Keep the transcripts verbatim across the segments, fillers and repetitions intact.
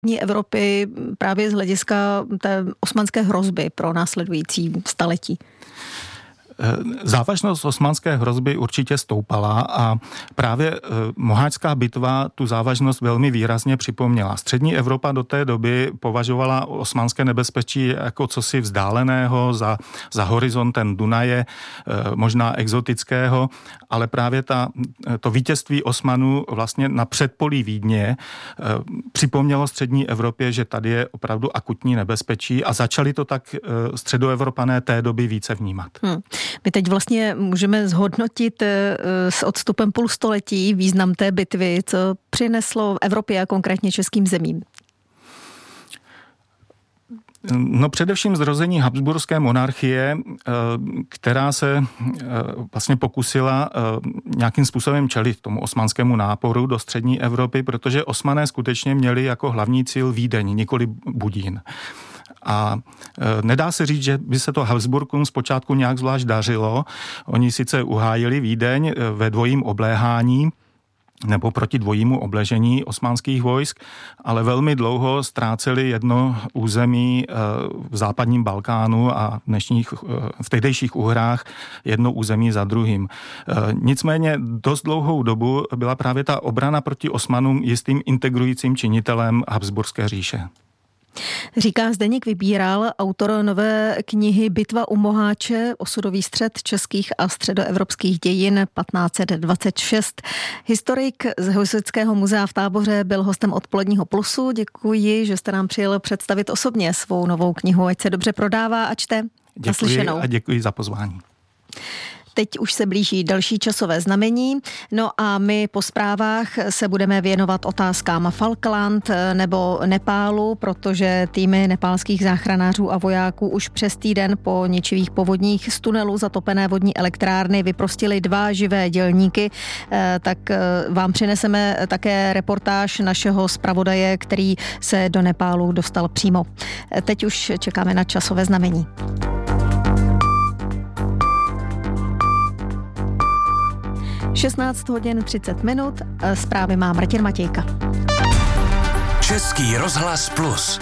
Evropy právě z hlediska té osmanské hrozby pro následující staletí? Závažnost osmanské hrozby určitě stoupala a právě Moháčská bitva tu závažnost velmi výrazně připomněla. Střední Evropa do té doby považovala osmanské nebezpečí jako cosi vzdáleného za, za horizontem Dunaje, možná exotického, ale právě ta, to vítězství Osmanů vlastně na předpolí Vídně připomnělo střední Evropě, že tady je opravdu akutní nebezpečí a začali to tak středoevropané té doby více vnímat. Hmm. My teď vlastně můžeme zhodnotit s odstupem půl století význam té bitvy, co přineslo v Evropě a konkrétně českým zemím. No především zrození habsburské monarchie, která se vlastně pokusila nějakým způsobem čelit tomu osmanskému náporu do střední Evropy, protože Osmané skutečně měli jako hlavní cíl Vídeň, nikoli Budín. A nedá se říct, že by se to Habsburkům zpočátku nějak zvlášť dařilo. Oni sice uhájili Vídeň ve dvojím obléhání, nebo proti dvojímu obležení osmanských vojsk, ale velmi dlouho ztráceli jedno území v západním Balkánu a v, dnešních, v tehdejších Uhrách jedno území za druhým. Nicméně dost dlouhou dobu byla právě ta obrana proti Osmanům jistým integrujícím činitelem Habsburské říše. Říká Zdeněk Vybíral, autor nové knihy Bitva u Moháče, osudový střet českých a středoevropských dějin patnáct set dvacet šest. Historik z Husitského muzea v Táboře byl hostem Odpoledního plusu. Děkuji, že jste nám přijel představit osobně svou novou knihu. Ať se dobře prodává a čte. Děkuji Naslyšenou. A děkuji za pozvání. Teď už se blíží další časové znamení, no a my po zprávách se budeme věnovat otázkám Falkland nebo Nepálu, protože týmy nepálských záchranářů a vojáků už přes týden po ničivých povodních z tunelu zatopené vodní elektrárny vyprostili dva živé dělníky, tak vám přineseme také reportáž našeho zpravodaje, který se do Nepálu dostal přímo. Teď už čekáme na časové znamení. šestnáct hodin třicet minut, zprávy má Martin Matějka. Český rozhlas plus.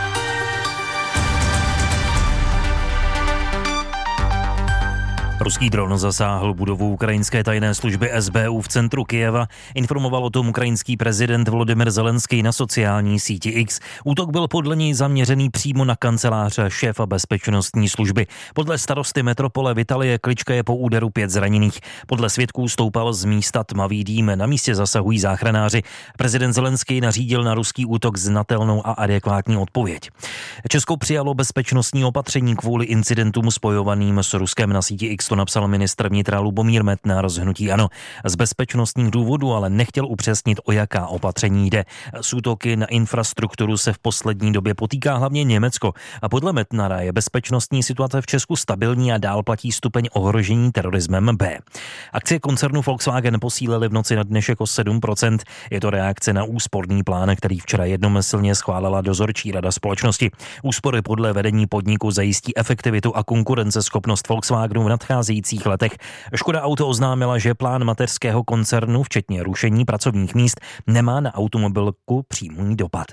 Ruský dron zasáhl budovu ukrajinské tajné služby S B U v centru Kyjeva, informoval o tom ukrajinský prezident Volodymyr Zelenský na sociální síti X. Útok byl podle něj zaměřený přímo na kancelář šéfa bezpečnostní služby. Podle starosty metropole Vitalie Klička je po úderu pět zraněných. Podle svědků stoupal z místa tmavý dým, na místě zasahují záchranáři. Prezident Zelenský nařídil na ruský útok znatelnou a adekvátní odpověď. Česko přijalo bezpečnostní opatření kvůli incidentům spojovaným s Ruskem. Na síti X to napsal ministr vnitra Lubomír Metnar z hnutí ANO. Z bezpečnostních důvodů ale nechtěl upřesnit, o jaká opatření jde. S útoky na infrastrukturu se v poslední době potýká hlavně Německo a podle Metnara je bezpečnostní situace v Česku stabilní a dál platí stupeň ohrožení terorismem B. Akcie koncernu Volkswagen posílily v noci na dnešek o sedm procent. Je to reakce na úsporný plán, který včera jednomyslně schválila dozorčí rada společnosti. Úspory podle vedení podniku zajistí efektivitu a konkurenceschopnost Volkswagenu v nadcházejících letech. Škoda Auto oznámila, že plán mateřského koncernu, včetně rušení pracovních míst, nemá na automobilku přímý dopad.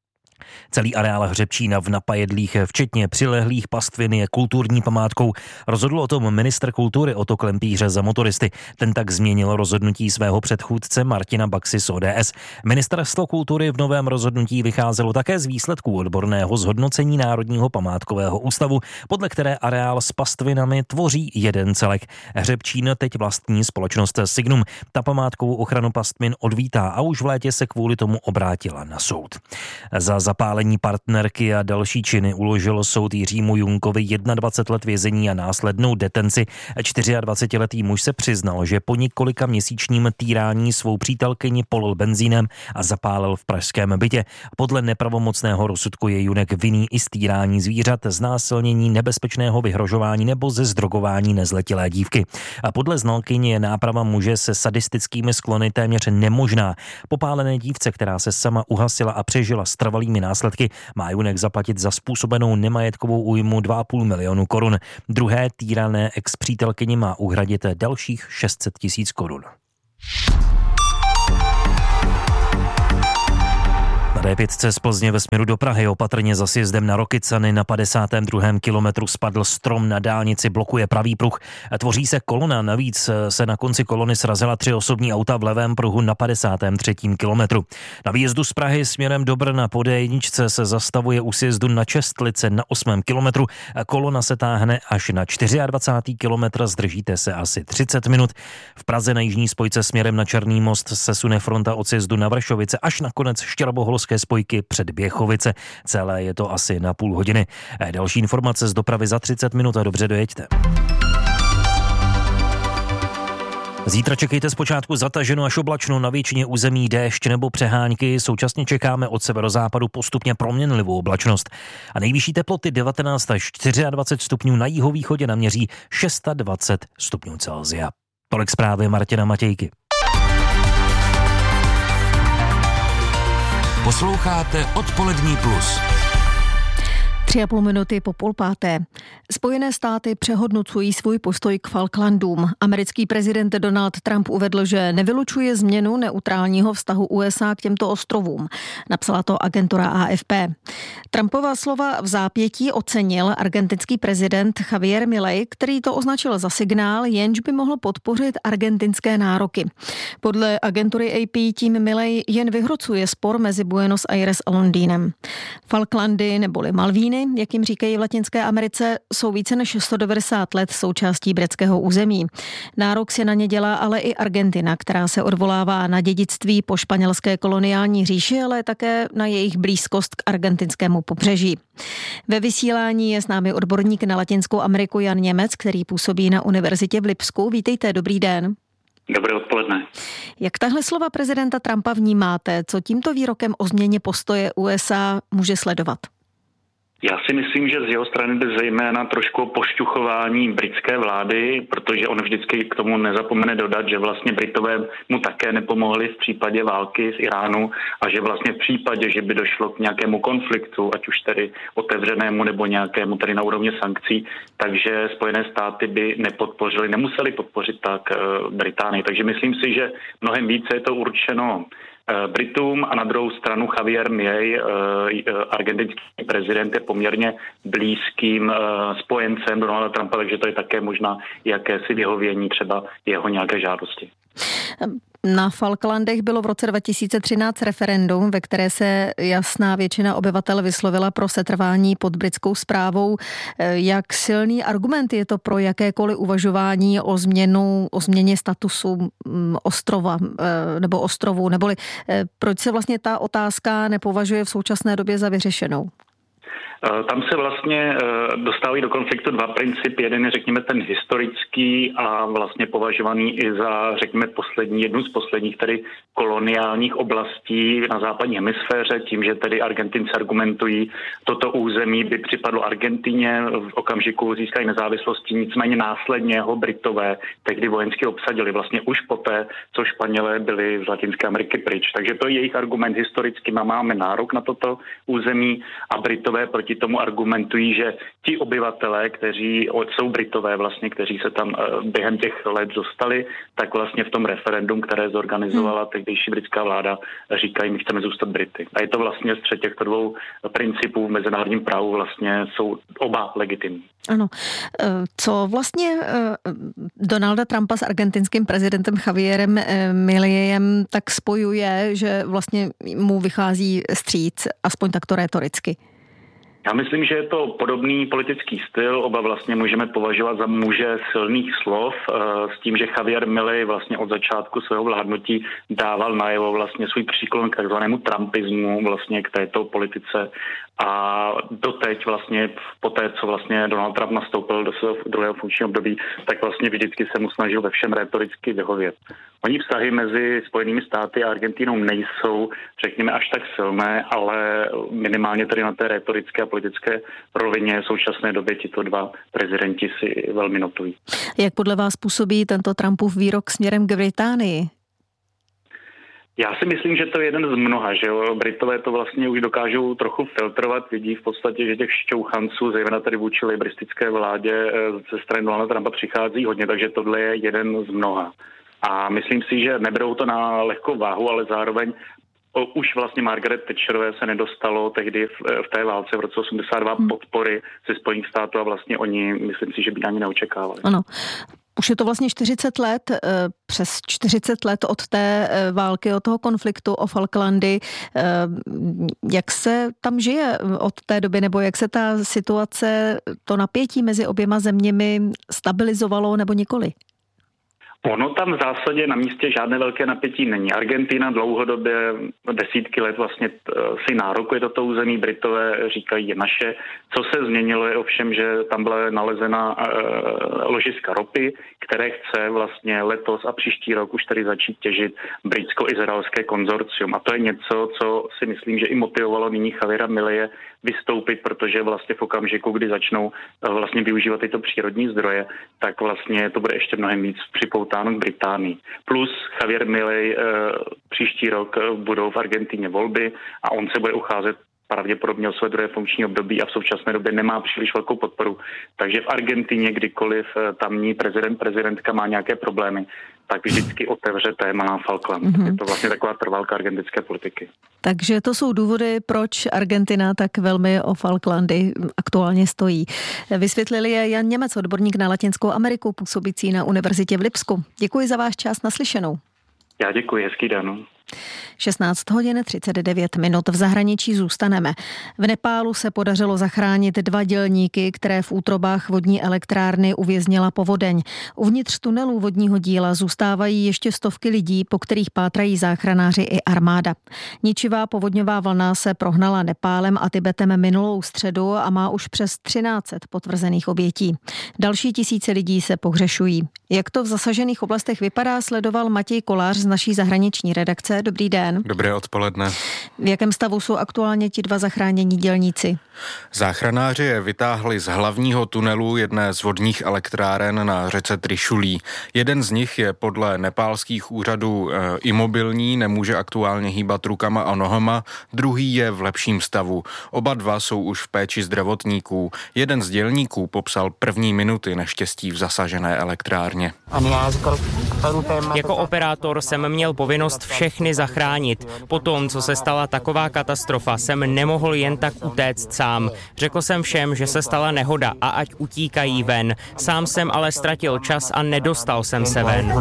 Celý areál Hřebčína v Napajedlích, včetně přilehlých pastvin, je kulturní památkou. Rozhodl o tom ministr kultury Otto Klempíře za motoristy. Ten tak změnil rozhodnutí svého předchůdce Martina Baxy z O D S. Ministerstvo kultury v novém rozhodnutí vycházelo také z výsledků odborného zhodnocení Národního památkového ústavu, podle které areál s pastvinami tvoří jeden celek. Hřebčín teď vlastní společnost Signum. Ta památkovou ochranu pastvin odmítá a už v létě se kvůli tomu obrátila na soud. Za zapálení partnerky a další činy uložil soud Jiřímu Junkovi dvacet jedna let vězení a následnou detenci. dvacetčtyřletý muž se přiznal, že po několika měsíčním týrání svou přítelkyni polil benzínem a zapálil v pražském bytě. Podle nepravomocného rozsudku je Junek vinný i z týrání zvířat, znásilnění, nebezpečného vyhrožování nebo ze zdrogování nezletilé dívky. A podle znalkyně je náprava muže se sadistickými sklony téměř nemožná. Popálené dívce, která se sama uhasila a přežila s trvalými následky, má Junek zaplatit za způsobenou nemajetkovou újmu dva a půl milionu korun. Druhé týrané ex-přítelkyni má uhradit dalších šest set tisíc korun. Na D pět z Plzně ve směru do Prahy opatrně za sjezdem na Rokycany na padesátém druhém kilometru spadl strom na dálnici, blokuje pravý pruh. Tvoří se kolona, navíc se na konci kolony srazila tři osobní auta v levém pruhu na padesátém třetím kilometru. Na výjezdu z Prahy směrem do Brna po D jedna se zastavuje u sjezdu na Čestlice na osmém kilometru. Kolona se táhne až na dvacátý čtvrtý kilometr, zdržíte se asi třicet minut. V Praze na jižní spojce směrem na Černý most se sune fronta od sjezdu na Vršovice až na konec Štěrboholské spojky před Běchovice. Celé je to asi na půl hodiny. Další informace z dopravy za třicet minut a dobře dojeďte. Zítra čekejte zpočátku zataženo až oblačno, na většině území déšť nebo přehánky. Současně čekáme od severozápadu postupně proměnlivou oblačnost. A nejvyšší teploty devatenáct až dvacet čtyři stupňů, na jihovýchodě naměří dvacet šest stupňů Celsia. Tolik zprávy Martina Matějky. Posloucháte Odpolední plus. Tři a půl minuty po půl páté. Spojené státy přehodnocují svůj postoj k Falklandům. Americký prezident Donald Trump uvedl, že nevylučuje změnu neutrálního vztahu U S A k těmto ostrovům. Napsala to agentura A F P. Trumpova slova v zápětí ocenil argentinský prezident Javier Milei, který to označil za signál, jenž by mohl podpořit argentinské nároky. Podle agentury A P tím Milei jen vyhrocuje spor mezi Buenos Aires a Londýnem. Falklandy neboli Malvíny, jak jim říkají v Latinské Americe, jsou více než sto devadesát let součástí britského území. Nárok si na ně dělá ale i Argentina, která se odvolává na dědictví po španělské koloniální říši, ale také na jejich blízkost k argentinskému pobřeží. Ve vysílání je s námi odborník na Latinskou Ameriku Jan Němec, který působí na univerzitě v Lipsku. Vítejte, dobrý den. Dobré odpoledne. Jak tahle slova prezidenta Trumpa vnímáte? Co tímto výrokem o změně postoje U S A může sledovat? Já si myslím, že z jeho strany jde zejména trošku o pošťuchování britské vlády, protože on vždycky k tomu nezapomene dodat, že vlastně Britové mu také nepomohli v případě války z Iránu a že vlastně v případě, že by došlo k nějakému konfliktu, ať už tedy otevřenému nebo nějakému tedy na úrovni sankcí, takže Spojené státy by nepodpořili, nemuseli podpořit tak Británii. Takže myslím si, že mnohem více je to určeno Britům a na druhou stranu Javier Milei, argentinský prezident, je poměrně blízkým spojencem Donalda Trumpa, takže to je také možná jakési vyhovění třeba jeho nějaké žádosti. Na Falklandech bylo v roce dva tisíce třináct referendum, ve které se jasná většina obyvatel vyslovila pro setrvání pod britskou správou. Jak silný argument je to pro jakékoliv uvažování o změnu, o změně statusu ostrova nebo ostrovu, neboli proč se vlastně ta otázka nepovažuje v současné době za vyřešenou? Tam se vlastně dostávají do konfliktu dva principy. Jeden je, řekněme, ten historický a vlastně považovaný i za, řekněme, poslední, jednu z posledních tedy koloniálních oblastí na západní hemisféře, tím, že tedy Argentinci argumentují, toto území by připadlo Argentině v okamžiku získání nezávislosti, nicméně následně ho Britové tehdy vojensky obsadili vlastně už poté, co Španělé byli z Latinské Ameriky pryč. Takže to je jejich argument historicky, my máme nárok na toto území a Britové proti tomu argumentují, že ti obyvatelé, kteří jsou Britové vlastně, kteří se tam během těch let dostali, tak vlastně v tom referendum, které zorganizovala tehdejší britská vláda, říkají, my chceme zůstat Brity. A je to vlastně střet těchto dvou principů v mezinárodním právu vlastně jsou oba legitimní. Ano. Co vlastně Donalda Trumpa s argentinským prezidentem Javierem Mileiem tak spojuje, že vlastně mu vychází vstříc, aspoň takto rétoricky? Já myslím, že je to podobný politický styl. Oba vlastně můžeme považovat za muže silných slov s tím, že Javier Milei vlastně od začátku svého vládnutí dával najevo vlastně svůj příklon k takzvanému trumpismu, vlastně k této politice. A doteď vlastně po té, co vlastně Donald Trump nastoupil do svého druhého funkčního období, tak vlastně vždycky se mu snažil ve všem rétoricky vyhovět. Oni vztahy mezi Spojenými státy a Argentinou nejsou, řekněme, až tak silné, ale minimálně tedy na té rétorické a politické rovině v současné době tito dva prezidenti si velmi notují. Jak podle vás působí tento Trumpův výrok směrem k Británii? Já si myslím, že to je jeden z mnoha, že jo. Britové to vlastně už dokážou trochu filtrovat, vidí v podstatě, že těch šťouchanců, zejména tady vůči lejbristické vládě ze strany Donalda Trumpa přichází hodně, takže tohle je jeden z mnoha. A myslím si, že neberou to na lehkou váhu, ale zároveň O, už vlastně Margaret Thatcherové se nedostalo tehdy v, v té válce v roce osmdesát dva hmm. podpory ze Spojených států a vlastně oni, myslím si, že by ani neočekávali. Ano. Už je to vlastně čtyřicet let, přes čtyřicet let od té války, od toho konfliktu o Falklandy. Jak se tam žije od té doby, nebo jak se ta situace, to napětí mezi oběma zeměmi stabilizovalo nebo nikoli? Ono tam v zásadě na místě žádné velké napětí není. Argentina dlouhodobě desítky let vlastně si nárokuje toto území, Britové říkají je naše. Co se změnilo je ovšem, že tam byla nalezena ložiska ropy, které chce vlastně letos a příští rok už tady začít těžit britsko-izraelské konzorcium. A to je něco, co si myslím, že i motivovalo nyní Javiera Mileje vystoupit, protože vlastně v okamžiku, kdy začnou vlastně využívat tyto přírodní zdroje, tak vlastně to bude ještě mnohem víc připoutáno k Británii. Plus Javier Milei e, příští rok budou v Argentině volby a on se bude ucházet pravděpodobně o své druhé funkční období a v současné době nemá příliš velkou podporu. Takže v Argentině, kdykoliv tamní prezident, prezidentka má nějaké problémy, tak vždycky otevře téma Falkland. Mm-hmm. Je to vlastně taková trvalka argentinské politiky. Takže to jsou důvody, proč Argentina tak velmi o Falklandy aktuálně stojí. Vysvětlili je Jan Němec, odborník na Latinskou Ameriku, působící na univerzitě v Lipsku. Děkuji za váš čas, naslyšenou. Já děkuji, hezký den. šestnáct hodin třicet devět minut, v zahraničí zůstaneme. V Nepálu se podařilo zachránit dva dělníky, které v útrobách vodní elektrárny uvěznila povodeň. Uvnitř tunelů vodního díla zůstávají ještě stovky lidí, po kterých pátrají záchranáři i armáda. Ničivá povodňová vlna se prohnala Nepálem a Tibetem minulou středu a má už přes třináct set potvrzených obětí. Další tisíce lidí se pohřešují. Jak to v zasažených oblastech vypadá, sledoval Matěj Kolář z naší zahraniční redakce. Dobrý den. Dobré odpoledne. V jakém stavu jsou aktuálně ti dva zachránění dělníci? Záchranáři je vytáhli z hlavního tunelu jedné z vodních elektráren na řece Trišulí. Jeden z nich je podle nepálských úřadů e, imobilní, nemůže aktuálně hýbat rukama a nohama, druhý je v lepším stavu. Oba dva jsou už v péči zdravotníků. Jeden z dělníků popsal první minuty neštěstí v zasažené elektrárně. Jako operátor jsem měl povinnost všechny zachránit. Potom, co se stala taková katastrofa, jsem nemohl jen tak utéct sám. Řekl jsem všem, že se stala nehoda a ať utíkají ven. Sám jsem ale ztratil čas a nedostal jsem se ven.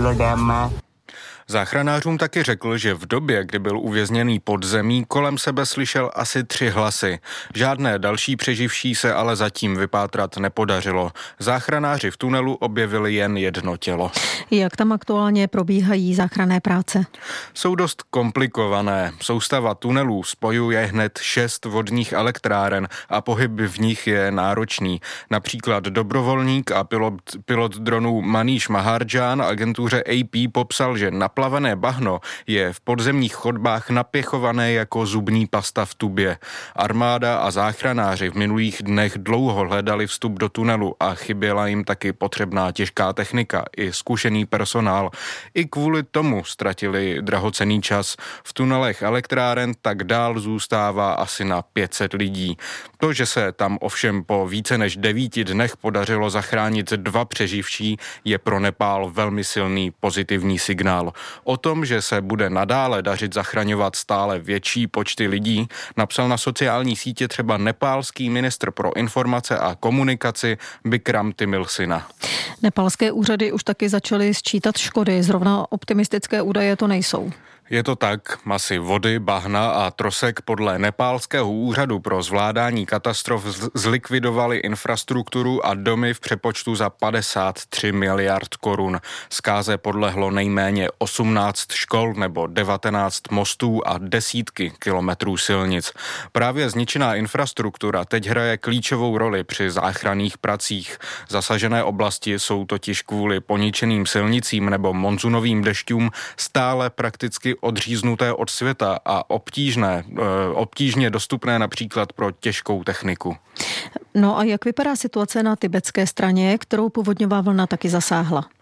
Záchranářům taky řekl, že v době, kdy byl uvězněný pod zemí, kolem sebe slyšel asi tři hlasy. Žádné další přeživší se ale zatím vypátrat nepodařilo. Záchranáři v tunelu objevili jen jedno tělo. Jak tam aktuálně probíhají záchranné práce? Jsou dost komplikované. Soustava tunelů spojuje hned šest vodních elektráren a pohyb v nich je náročný. Například dobrovolník a pilot, pilot dronů Manish Maharjan agentuře A P popsal, že na Plavené bahno je v podzemních chodbách napěchované jako zubní pasta v tubě. Armáda a záchranáři v minulých dnech dlouho hledali vstup do tunelu a chyběla jim taky potřebná těžká technika i zkušený personál. I kvůli tomu ztratili drahocenný čas. V tunelech elektráren tak dál zůstává asi na pět set lidí. To, že se tam ovšem po více než devíti dnech podařilo zachránit dva přeživší, je pro Nepál velmi silný pozitivní signál. O tom, že se bude nadále dařit zachraňovat stále větší počty lidí, napsal na sociální sítě třeba nepálský ministr pro informace a komunikaci Bikram Timil Sina. Nepálské úřady už taky začaly sčítat škody, zrovna optimistické údaje to nejsou. Je to tak, masy vody, bahna a trosek podle nepálského úřadu pro zvládání katastrof zlikvidovaly infrastrukturu a domy v přepočtu za padesát tři miliard korun. Zkáze podlehlo nejméně osmnáct škol nebo devatenáct mostů a desítky kilometrů silnic. Právě zničená infrastruktura teď hraje klíčovou roli při záchranných pracích. Zasažené oblasti jsou totiž kvůli poničeným silnicím nebo monzunovým dešťům stále prakticky odříznuté od světa a obtížné, obtížně dostupné například pro těžkou techniku. No a jak vypadá situace na tibetské straně, kterou povodňová vlna taky zasáhla?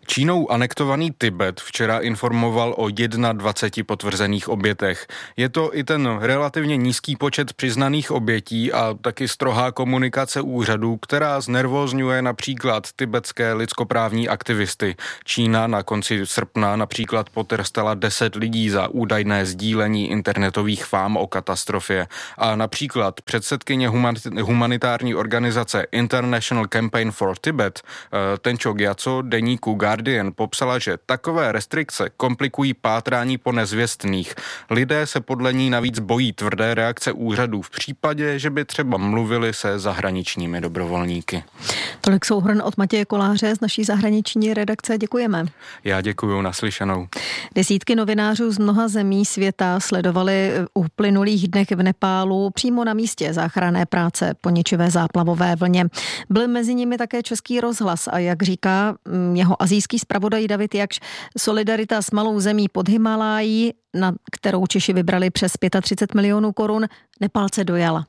Čínou anektovaný Tibet včera informoval o dvaceti jedné potvrzených obětech. Je to i ten relativně nízký počet přiznaných obětí a taky strohá komunikace úřadů, která znervózňuje například tibetské lidskoprávní aktivisty. Čína na konci srpna například potrestala deset lidí za údajné sdílení internetových fám o katastrofě. A například předsedkyně humanitární organizace International Campaign for Tibet Tencho Gyatso deníku Guardian popsala, že takové restrikce komplikují pátrání po nezvěstných. Lidé se podle ní navíc bojí tvrdé reakce úřadů v případě, že by třeba mluvili se zahraničními dobrovolníky. Tolik souhrn od Matěje Koláře z naší zahraniční redakce. Děkujeme. Já děkuju, naslyšenou. Desítky novinářů z mnoha zemí světa sledovali v uplynulých dnech v Nepálu přímo na místě záchranné práce po ničivé záplavové vlně. Byl mezi nimi také Český rozhlas a jak říká jeho asijský zpravodaj David Jakš, solidarita s malou zemí pod Himalájí, na kterou Češi vybrali přes třicet pět milionů korun, Nepálce dojala.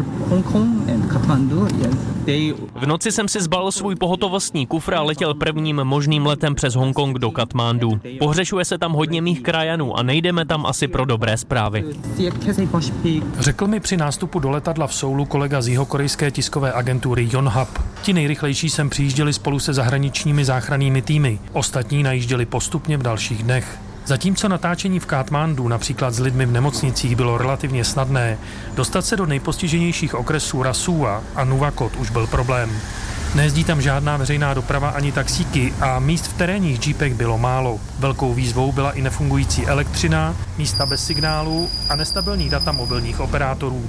V noci jsem si zbalil svůj pohotovostní kufr a letěl prvním možným letem přes Hongkong do Katmandu. Pohřešuje se tam hodně mých krajanů a nejdeme tam asi pro dobré zprávy. Řekl mi při nástupu do letadla v Soulu kolega z jihokorejské tiskové agentury Yonhap. Ti nejrychlejší sem přijížděli spolu se zahraničními záchrannými týmy. Ostatní najížděli postupně v dalších dnech. Zatímco natáčení v Katmandu například s lidmi v nemocnicích bylo relativně snadné, dostat se do nejpostiženějších okresů Rasua a Nuwakot už byl problém. Nejezdí tam žádná veřejná doprava ani taxíky a míst v terénních džípech bylo málo. Velkou výzvou byla i nefungující elektřina, místa bez signálu a nestabilní data mobilních operátorů.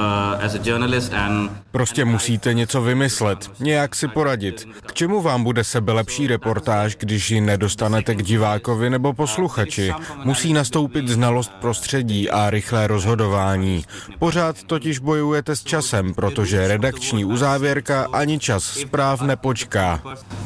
Prostě musíte něco vymyslet, nějak si poradit. K čemu vám bude sebelepší reportáž, když ji nedostanete k divákovi nebo posluchači? Musí nastoupit znalost prostředí a rychlé rozhodování. Pořád totiž bojujete s časem, protože redakční uzávěrka ani čas zpráv nepočká.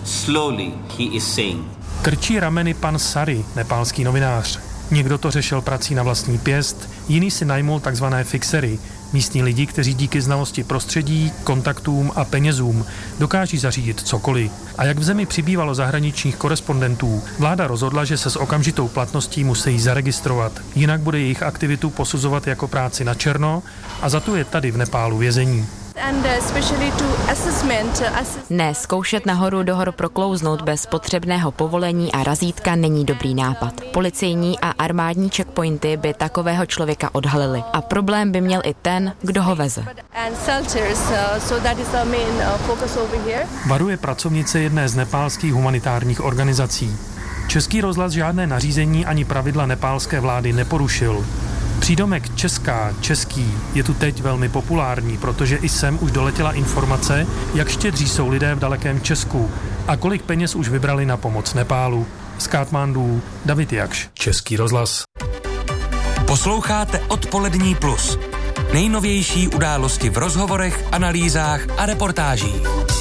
Krčí rameny pan Sari, nepálský novinář. Někdo to řešil prací na vlastní pěst, jiný si najmul takzvané fixery, místní lidi, kteří díky znalosti prostředí, kontaktům a penězům dokáží zařídit cokoliv. A jak v zemi přibývalo zahraničních korespondentů, vláda rozhodla, že se s okamžitou platností musí zaregistrovat. Jinak bude jejich aktivitu posuzovat jako práci na černo a za to je tady v Nepálu vězení. Ne, zkoušet nahoru do hor proklouznout bez potřebného povolení a razítka není dobrý nápad. Policejní a armádní checkpointy by takového člověka odhalili. A problém by měl i ten, kdo ho veze. Varuje pracovnice jedné z nepálských humanitárních organizací. Český rozhlas žádné nařízení ani pravidla nepálské vlády neporušil. Přídomek česká, český je tu teď velmi populární, protože i sem už doletěla informace, jak štědří jsou lidé v dalekém Česku a kolik peněz už vybrali na pomoc Nepálu. Z Katmandu David Jakš, Český rozhlas. Posloucháte Odpolední plus. Nejnovější události v rozhovorech, analýzách a reportážích.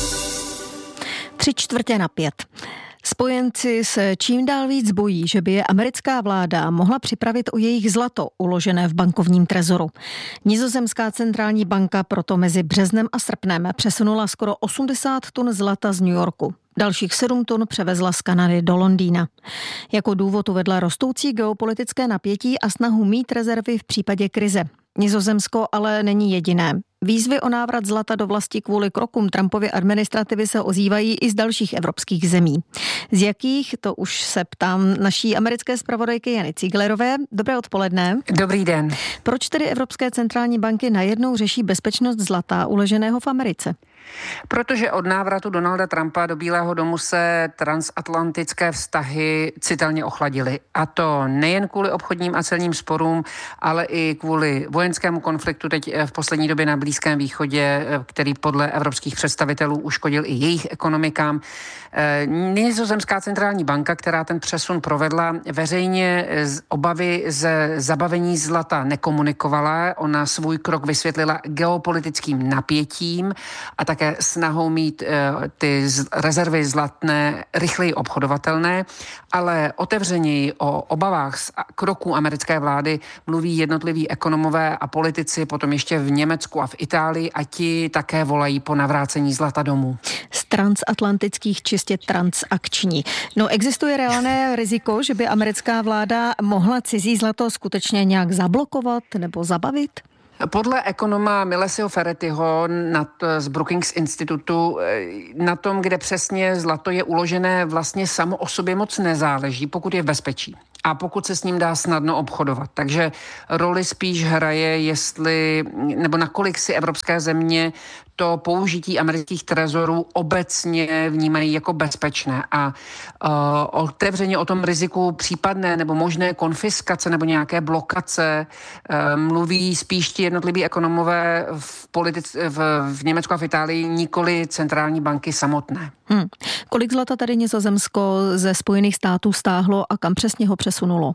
Tři čtvrtě na pět. Spojenci se čím dál víc bojí, že by je americká vláda mohla připravit o jejich zlato uložené v bankovním trezoru. Nizozemská centrální banka proto mezi březnem a srpnem přesunula skoro osmdesát tun zlata z New Yorku. Dalších sedm tun převezla z Kanady do Londýna. Jako důvod uvedla rostoucí geopolitické napětí a snahu mít rezervy v případě krize. Nizozemsko ale není jediné. Výzvy o návrat zlata do vlasti kvůli krokům Trumpovy administrativy se ozývají i z dalších evropských zemí. Z jakých, to už se ptám naší americké zpravodajky Jany Cíglerové. Dobré odpoledne. Dobrý den. Proč tedy evropské centrální banky najednou řeší bezpečnost zlata uloženého v Americe? Protože od návratu Donalda Trumpa do Bílého domu se transatlantické vztahy citelně ochladily. A to nejen kvůli obchodním a celním sporům, ale i kvůli vojenskému konfliktu teď v poslední době na Blízkém východě, který podle evropských představitelů uškodil i jejich ekonomikám. Nizozemská centrální banka, která ten přesun provedla, veřejně obavy ze zabavení zlata nekomunikovala. Ona svůj krok vysvětlila geopolitickým napětím a také snahou mít ty rezervy zlatné rychleji obchodovatelné, ale otevřeněji o obavách z kroků americké vlády mluví jednotliví ekonomové a politici, potom ještě v Německu a v Itálii, a ti také volají po navrácení zlata domů. transatlantických čistě transakční. No, existuje reálné riziko, že by americká vláda mohla cizí zlato skutečně nějak zablokovat nebo zabavit? Podle ekonoma Milesiho Ferrettiho z Brookings institutu na tom, kde přesně zlato je uložené, vlastně samo o sobě moc nezáleží, pokud je v bezpečí a pokud se s ním dá snadno obchodovat. Takže roli spíš hraje, jestli nebo nakolik si evropské země to použití amerických trezorů obecně vnímají jako bezpečné a uh, otevřeně o tom riziku případné nebo možné konfiskace nebo nějaké blokace uh, mluví spíš ti jednotliví ekonomové v, politice, v, v Německu a v Itálii, nikoli centrální banky samotné. Hmm. Kolik zlata tady Nizozemsko ze Spojených států stáhlo a kam přesně ho přesunulo?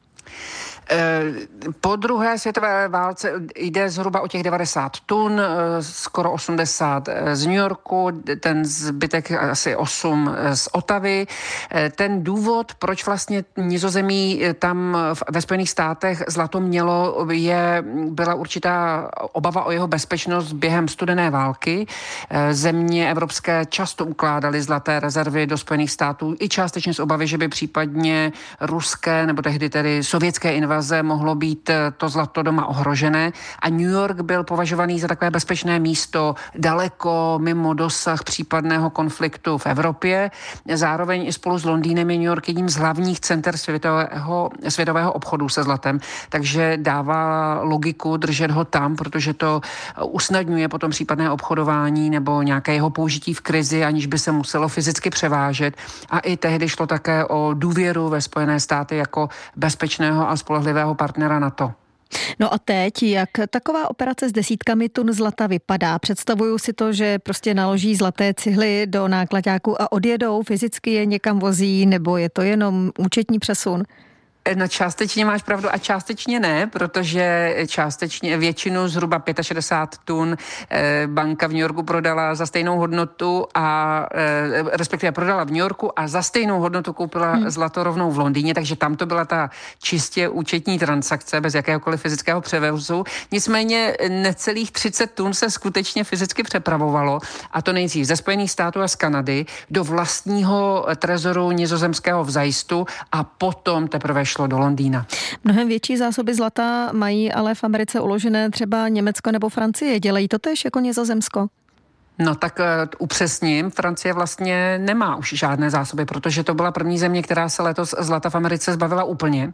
Po druhé světové válce jde zhruba o těch devadesát tun, skoro osmdesát z New Yorku, ten zbytek asi osm z Ottavy. Ten důvod, proč vlastně Nizozemí tam ve Spojených státech zlato mělo, je, byla určitá obava o jeho bezpečnost během studené války. Země evropské často ukládaly zlaté rezervy do Spojených států i částečně z obavy, že by případně ruské nebo tehdy tedy sovětské invaze mohlo být to zlato doma ohrožené a New York byl považovaný za takové bezpečné místo daleko mimo dosah případného konfliktu v Evropě. Zároveň i spolu s Londýnem je New York jedním z hlavních center světového, světového obchodu se zlatem, takže dává logiku držet ho tam, protože to usnadňuje potom případné obchodování nebo nějaké jeho použití v krizi, aniž by se muselo fyzicky převážet. A i tehdy šlo také o důvěru ve Spojené státy jako bezpečného a spolehlivého partnera NATO. No a teď, jak taková operace s desítkami tun zlata vypadá? Představuju si to, že prostě naloží zlaté cihly do náklaďáku a odjedou, fyzicky je někam vozí, nebo je to jenom účetní přesun? No částečně máš pravdu a částečně ne, protože částečně většinu zhruba šedesát pět tun banka v New Yorku prodala za stejnou hodnotu a respektive prodala v New Yorku a za stejnou hodnotu koupila hmm. zlato rovnou v Londýně, takže tam to byla ta čistě účetní transakce bez jakéhokoliv fyzického převozu. Nicméně necelých třicet tun se skutečně fyzicky přepravovalo a to nejdřív ze Spojených států a z Kanady do vlastního trezoru nizozemského v Zajstu a potom teprve šlo do Londýna. Mnohem větší zásoby zlata mají ale v Americe uložené třeba Německo nebo Francie. Dělají to též jako Nizozemsko? No tak uh, upřesním, Francie vlastně nemá už žádné zásoby, protože to byla první země, která se letos zlata v Americe zbavila úplně. Uh,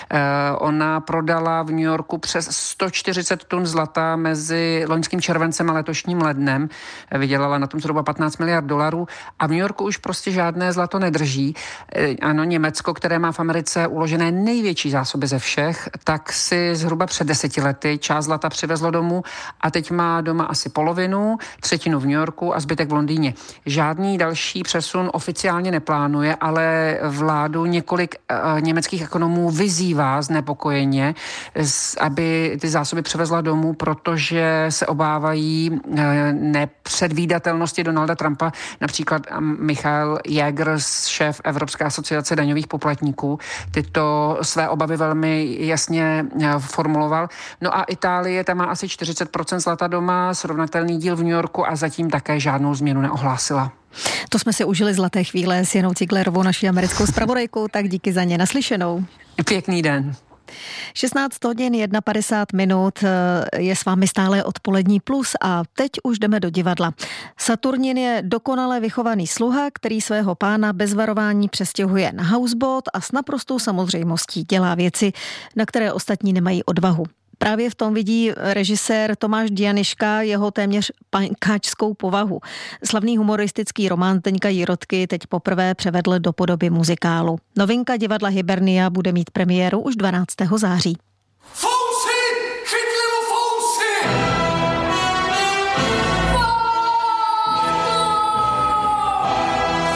ona prodala v New Yorku přes sto čtyřicet tun zlata mezi loňským červencem a letošním lednem. Uh, vydělala na tom zhruba patnáct miliard dolarů a v New Yorku už prostě žádné zlato nedrží. Uh, ano, Německo, které má v Americe uložené největší zásoby ze všech, tak si zhruba před deseti lety část zlata přivezlo domů a teď má doma asi polovinu, třetinu v New Yorku a zbytek v Londýně. Žádný další přesun oficiálně neplánuje, ale vládu několik uh, německých ekonomů vyzývá znepokojeně, z, aby ty zásoby převezla domů, protože se obávají uh, nepředvídatelnosti Donalda Trumpa. Například um, Michael Jäger, šéf Evropské asociace daňových poplatníků, tyto své obavy velmi jasně uh, formuloval. No a Itálie, tam má asi čtyřicet procent zlata doma, srovnatelný díl v New Yorku a zatím také žádnou změnu neohlásila. To jsme si užili zlaté chvíle s Janou Ciglerovou, naší americkou zpravodajkou, tak díky za ně, naslyšenou. Pěkný den. šestnáct hodin padesát minut je s vámi stále Odpolední plus a teď už jdeme do divadla. Saturnin je dokonale vychovaný sluha, který svého pána bez varování přestěhuje na houseboat a s naprostou samozřejmostí dělá věci, na které ostatní nemají odvahu. Právě v tom vidí režisér Tomáš Dianiška jeho téměř pankáčskou povahu. Slavný humoristický román Teňka Jirotky teď poprvé převedl do podoby muzikálu. Novinka divadla Hibernia bude mít premiéru už dvanáctého září. Fousy! Chytli mu fousy!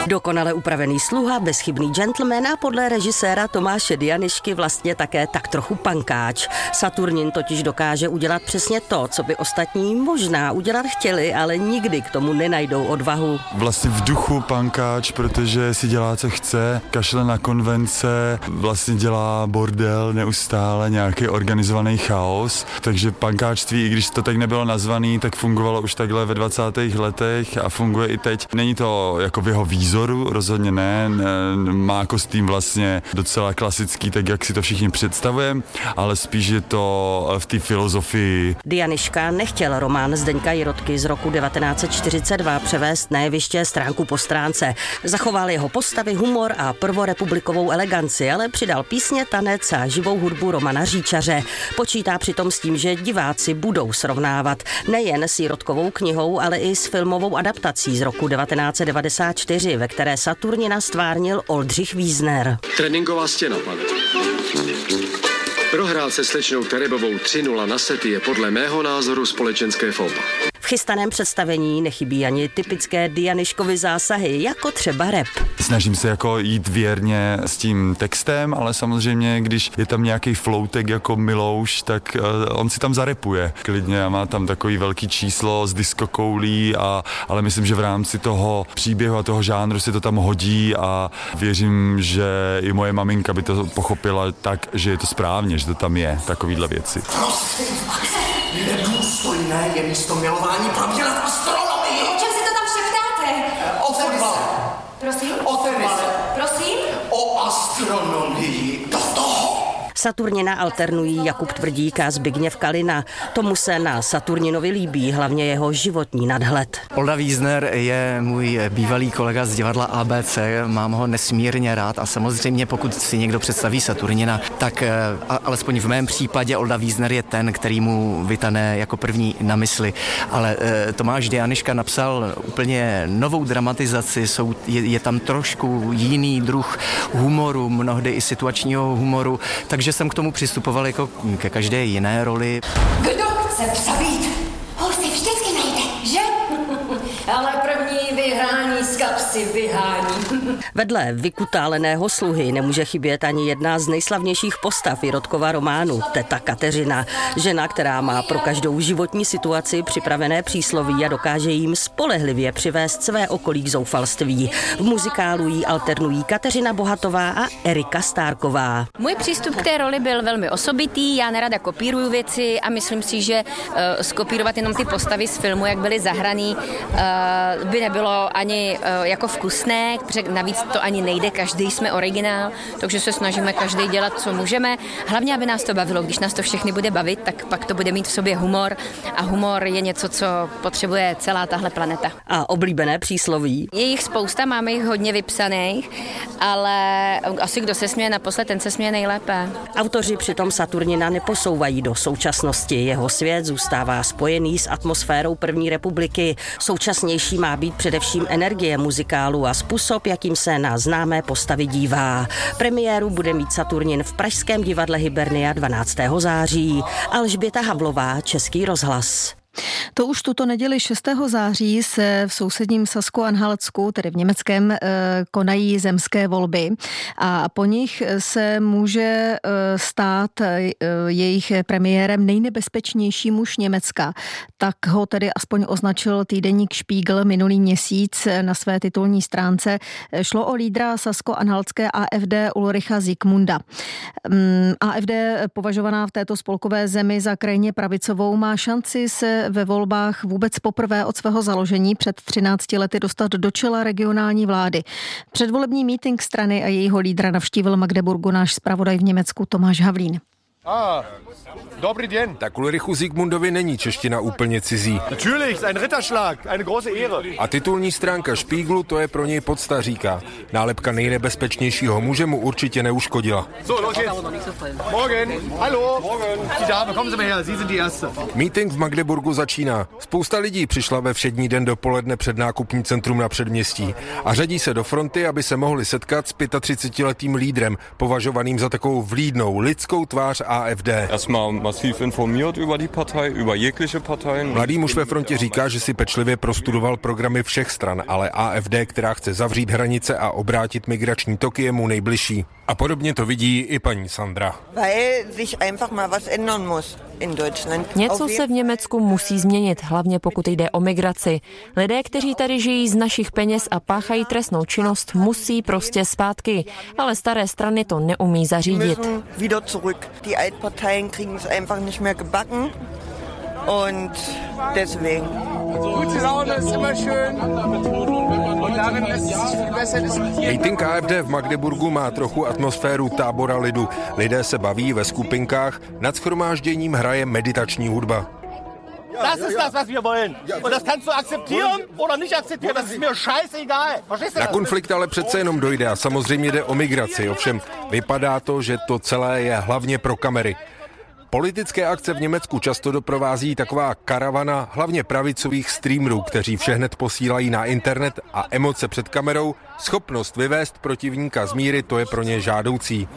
Dokonale upravený sluha, bezchybný gentleman a podle režiséra Tomáše Dianyšky vlastně také tak trochu pankáč. Saturnin totiž dokáže udělat přesně to, co by ostatní možná udělat chtěli, ale nikdy k tomu nenajdou odvahu. Vlastně v duchu pankáč, protože si dělá, co chce, kašle na konvence, vlastně dělá bordel neustále, nějaký organizovaný chaos, takže pankáčství, i když to tak nebylo nazvaný, tak fungovalo už takhle ve dvacátých letech a funguje i teď. Není to jako v jeho výzoru, rozhodně ne, má kostým vlastně docela klasický, tak jak si to všichni představujeme, ale spíš je to v té filozofii. Dianyška nechtěl román Zdeňka Jirotky z roku devatenáct set čtyřicet dva převést na jeviště stránku po stránce. Zachoval jeho postavy, humor a prvorepublikovou eleganci, ale přidal písně, tanec a živou hudbu Romana Říčaře. Počítá přitom s tím, že diváci budou srovnávat nejen s Jirotkovou knihou, ale i s filmovou adaptací z roku devatenáct set devadesát čtyři, ve které Saturnina stvárnil Oldřich Wiesner. Tréninková stěna, pane. Prohrát se slečnou Terebovou tři nula na sety je podle mého názoru společenské fópa. V chystaném představení nechybí ani typické Dianyškovy zásahy, jako třeba rap. Snažím se jako jít věrně s tím textem, ale samozřejmě, když je tam nějaký floutek jako Milouš, tak uh, on si tam zarepuje klidně a má tam takový velký číslo z diskokoulí, a, ale myslím, že v rámci toho příběhu a toho žánru si to tam hodí a věřím, že i moje maminka by to pochopila tak, že je to správně, že to tam je, takovýhle věci. Prosím, nedůstojné je místo milování probírat astronomii. O čem si to tam šeptáte? O fotbale. Prosím? O tenise. Prosím? O astronomii. Do toho. Saturnina alternují Jakub Tvrdík a Zbigněv Kalina. Tomu se na Saturninovi líbí hlavně jeho životní nadhled. Olda Wiesner je můj bývalý kolega z divadla A B C, mám ho nesmírně rád a samozřejmě pokud si někdo představí Saturnina, tak a, alespoň v mém případě Olda Wiesner je ten, který mu vytane jako první na mysli. Ale e, Tomáš Dianyška napsal úplně novou dramatizaci, jsou, je, je tam trošku jiný druh humoru, mnohdy i situačního humoru, takže že jsem k tomu přistupoval jako ke každé jiné roli. Kdo chce přabít? Ho si vždycky najde, že? Ale první vyhrání z kapsy vyhání. Vedle vykutáleného sluhy nemůže chybět ani jedna z nejslavnějších postav Jirotkova románu, teta Kateřina. Žena, která má pro každou životní situaci připravené přísloví a dokáže jim spolehlivě přivést své okolí k zoufalství. V muzikálu jí alternují Kateřina Bohatová a Erika Stárková. Můj přístup k té roli byl velmi osobitý, já nerada kopíruju věci a myslím si, že uh, skopírovat jenom ty postavy z filmu, jak byly zahraný, uh, by nebylo ani uh, jako vkusné, protože navíc to ani nejde, každý jsme originál, takže se snažíme každý dělat, co můžeme. Hlavně, aby nás to bavilo, když nás to všechny bude bavit, tak pak to bude mít v sobě humor a humor je něco, co potřebuje celá tahle planeta. A oblíbené přísloví? Je jich spousta, máme jich hodně vypsaných, ale asi kdo se směje naposled, ten se směje nejlépe. Autoři přitom Saturnina neposouvají do současnosti. Jeho svět zůstává spojený s atmosférou první republiky. Současnější má být především energie muzikálu a způsob, jakým se na známé postavy dívá. Premiéru bude mít Saturnin v pražském divadle Hybernia dvanáctého září. Alžběta Havlová, Český rozhlas. To už tuto neděli šestého září se v sousedním Sasko-Anhaltsku, tedy v německém, konají zemské volby a po nich se může stát jejich premiérem nejnebezpečnější muž Německa. Tak ho tedy aspoň označil týdeník Spiegel minulý měsíc na své titulní stránce. Šlo o lídra sasko-anhaltské A F D Ulricha Zikmunda. A F D, považovaná v této spolkové zemi za krajně pravicovou, má šanci se ve volbách vůbec poprvé od svého založení před třinácti lety dostat do čela regionální vlády. Předvolební mítink strany a jejího lídra navštívil Magdeburgu náš zpravodaj v Německu Tomáš Havlín. Ah, dobrý den. Tak Ulrichu Zikmundovi není čeština úplně cizí. Natürlich, ein Ritterschlag, eine große Ehre. A titulní stránka Spiegelu, to je pro něj podsta říká. Nálepka nejnebezpečnějšího muže mu určitě neuškodila. So, los geht's. Morgen. Hallo. Morgen. Die Dame, kommen Sie mal her, Sie sind die Erste. Meeting v Magdeburgu začíná. Spousta lidí přišla ve všední den dopoledne před nákupní centrum na předměstí a řadí se do fronty, aby se mohli setkat s třicetiletým lídrem, považovaným za takovou vlídnou lidskou tvář A A F D. Mladý muž ve frontě říká, že si pečlivě prostudoval programy všech stran, ale A F D, která chce zavřít hranice a obrátit migrační toky, je mu nejbližší. A podobně to vidí i paní Sandra. Něco se v Německu musí změnit, hlavně pokud jde o migraci. Lidé, kteří tady žijí z našich peněz a páchají trestnou činnost, musí prostě zpátky. Ale staré strany to neumí zařídit. Meeting A F D v Magdeburgu má trochu atmosféru tábora lidu. Lidé se baví ve skupinkách, nad shromážděním hraje meditační hudba. Das ist das, was wir wollen. Und das kannst du akzeptieren oder nicht akzeptieren, das ist mir scheißegal. Na konflikt ale přece jenom dojde a samozřejmě jde o migraci, ovšem vypadá to, že to celé je hlavně pro kamery. Politické akce v Německu často doprovází taková karavana hlavně pravicových streamerů, kteří vše hned posílají na internet a emoce před kamerou, schopnost vyvést protivníka z míry, to je pro ně žádoucí.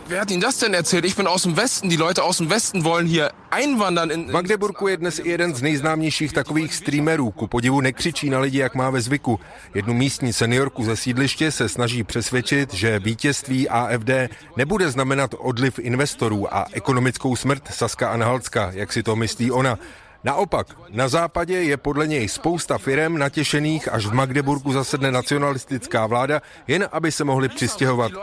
V Magdeburgu je dnes i jeden z nejznámějších takových streamerů, ku podivu nekřičí na lidi, jak má ve zvyku. Jednu místní seniorku ze sídliště se snaží přesvědčit, že vítězství A F D nebude znamenat odliv investorů a ekonomickou smrt Saska-Anhaltska, jak si to myslí ona. Naopak, na západě je podle něj spousta firem natěšených, až v Magdeburgu zasedne nacionalistická vláda, jen aby se mohli přistěhovat.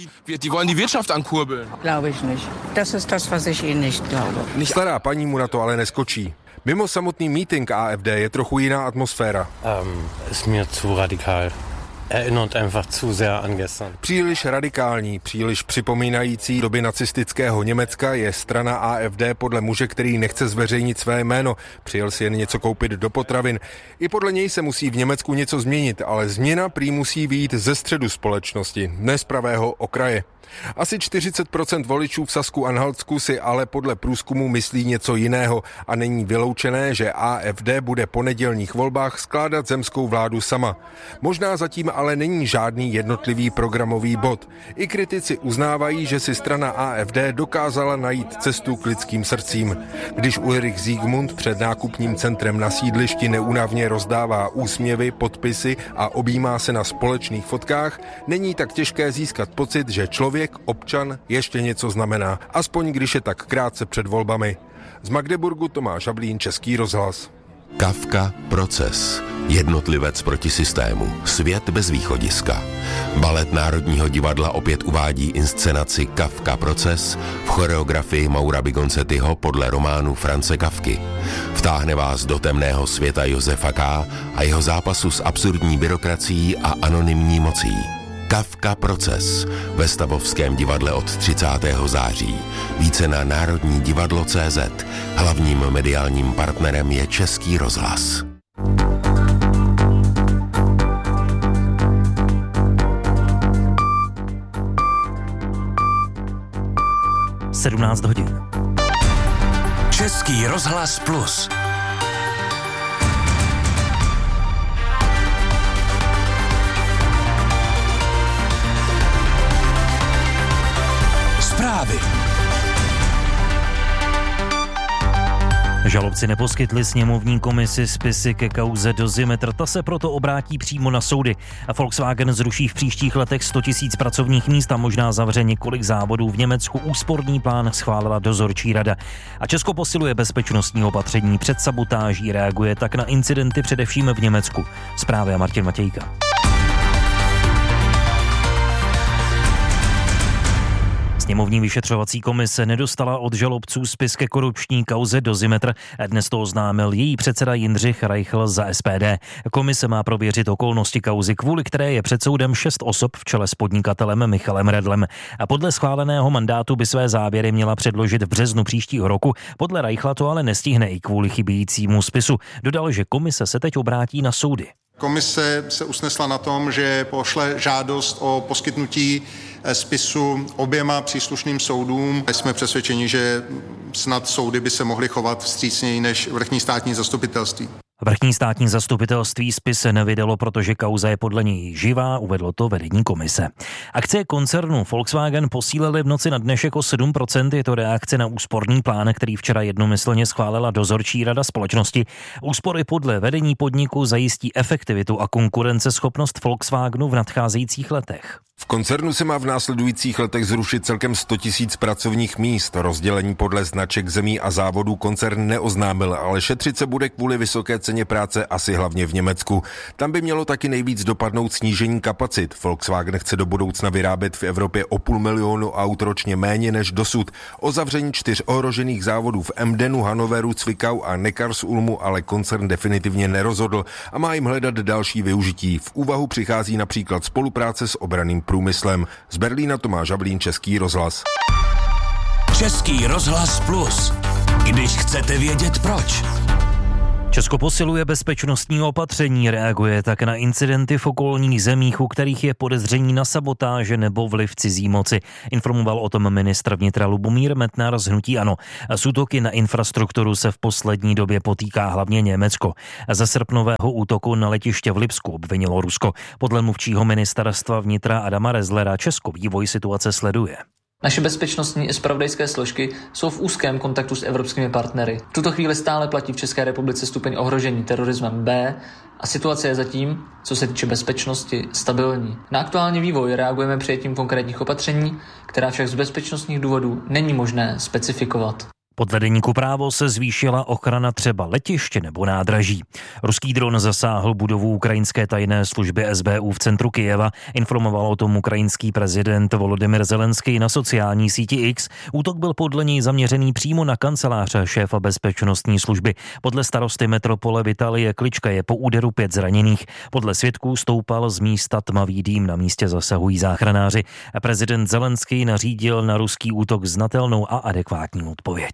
Stará paní mu na to ale neskočí. Mimo samotný meeting A F D je trochu jiná atmosféra. Um, ist mir zu radikál. Erinnert einfach zu sehr an gestern. Příliš radikální, příliš připomínající doby nacistického Německa je strana A F D podle muže, který nechce zveřejnit své jméno. Přijel si jen něco koupit do potravin. I podle něj se musí v Německu něco změnit, ale změna prý musí vyjít ze středu společnosti, ne z pravého okraje. Asi čtyřicet procent voličů v Sasku-Anhaltsku si ale podle průzkumu myslí něco jiného a není vyloučené, že A F D bude po nedělních volbách skládat zemskou vládu sama. Možná zatím ale není žádný jednotlivý programový bod. I kritici uznávají, že si strana A F D dokázala najít cestu k lidským srdcím. Když Ulrich Siegmund před nákupním centrem na sídlišti neúnavně rozdává úsměvy, podpisy a objímá se na společných fotkách, není tak těžké získat pocit, že člověk občan ještě něco znamená, aspoň když je tak krátce před volbami. Z Magdeburgu Tomáš Hablín, Český rozhlas. Kafka Proces. Jednotlivec proti systému. Svět bez východiska. Balet Národního divadla opět uvádí inscenaci Kafka Proces v choreografii Maura Bigonzettiho podle románu France Kafky. Vtáhne vás do temného světa Josefa K. a jeho zápasu s absurdní byrokracií a anonymní mocí. Kafka Proces ve Stavovském divadle od třicátého září. Více na národní divadlo tečka cé zet. Hlavním mediálním partnerem je Český rozhlas. sedmnáct hodin. Český rozhlas plus. Zprávy. Žalobci neposkytli sněmovní komisi spisy ke kauze Dozimetr, ta se proto obrátí přímo na soudy. A Volkswagen zruší v příštích letech sto tisíc pracovních míst a možná zavře několik závodů v Německu. Úsporný plán schválila dozorčí rada. A Česko posiluje bezpečnostní opatření před sabotáží, reaguje tak na incidenty především v Německu. Zprávy a Martin Matějka. Sněmovní vyšetřovací komise nedostala od žalobců spis ke korupční kauze Dozimetr. Dnes to oznámil její předseda Jindřich Reichl za S P D. Komise má prověřit okolnosti kauzy, kvůli které je před soudem šest osob v čele s podnikatelem Michalem Redlem. A podle schváleného mandátu by své závěry měla předložit v březnu příštího roku. Podle Reichla to ale nestihne i kvůli chybějícímu spisu. Dodal, že komise se teď obrátí na soudy. Komise se usnesla na tom, že pošle žádost o poskytnutí spisu oběma příslušným soudům. Jsme přesvědčeni, že snad soudy by se mohly chovat vstřícněji než vrchní státní zastupitelství. Vrchní státní zastupitelství spis se nevydalo, protože kauza je podle něj živá, uvedlo to vedení komise. Akcie koncernu Volkswagen posílily v noci na dnešek o sedm procent, je to reakce na úsporný plán, který včera jednomyslně schválila dozorčí rada společnosti. Úspory podle vedení podniku zajistí efektivitu a konkurenceschopnost Volkswagenu v nadcházejících letech. V koncernu se má v následujících letech zrušit celkem sto tisíc pracovních míst. Rozdělení podle značek zemí a závodů koncern neoznámil, ale šetřit se bude kvůli vysoké ceně práce asi hlavně v Německu. Tam by mělo taky nejvíc dopadnout snížení kapacit. Volkswagen chce do budoucna vyrábět v Evropě o půl milionu aut ročně méně než dosud. O zavření čtyř ohrožených závodů v Emdenu, Hannoveru, Zwickau a Neckarsulmu ale koncern definitivně nerozhodl a má jim hledat další využití. V úvahu přichází například spolupráce s obranným průmyslem. Z Berlína Tomáš Žablín, Český rozhlas. Český rozhlas Plus. Když chcete vědět proč. Česko posiluje bezpečnostní opatření, reaguje tak na incidenty v okolních zemích, u kterých je podezření na sabotáže nebo vliv cizí moci. Informoval o tom ministr vnitra Lubomír Metnar z hnutí ANO. S útoky na infrastrukturu se v poslední době potýká hlavně Německo. Ze srpnového útoku na letiště v Lipsku obvinilo Rusko. Podle mluvčího ministerstva vnitra Adama Rezlera Česko vývoj situace sleduje. Naše bezpečnostní i zpravodajské složky jsou v úzkém kontaktu s evropskými partnery. V tuto chvíli stále platí v České republice stupeň ohrožení terorismem B a situace je zatím, co se týče bezpečnosti, stabilní. Na aktuální vývoj reagujeme přijetím konkrétních opatření, která však z bezpečnostních důvodů není možné specifikovat. Pod deníku Právo se zvýšila ochrana třeba letiště nebo nádraží. Ruský dron zasáhl budovu ukrajinské tajné služby S B U v centru Kyjeva. Informoval o tom ukrajinský prezident Volodymyr Zelenský na sociální síti X. Útok byl podle něj zaměřený přímo na kanceláře šéfa bezpečnostní služby. Podle starosty metropole Vitalie Klička je po úderu pět zraněných. Podle svědků stoupal z místa tmavý dým, na místě zasahují záchranáři. Prezident Zelenský nařídil na ruský útok znatelnou a adekvátní odpověď.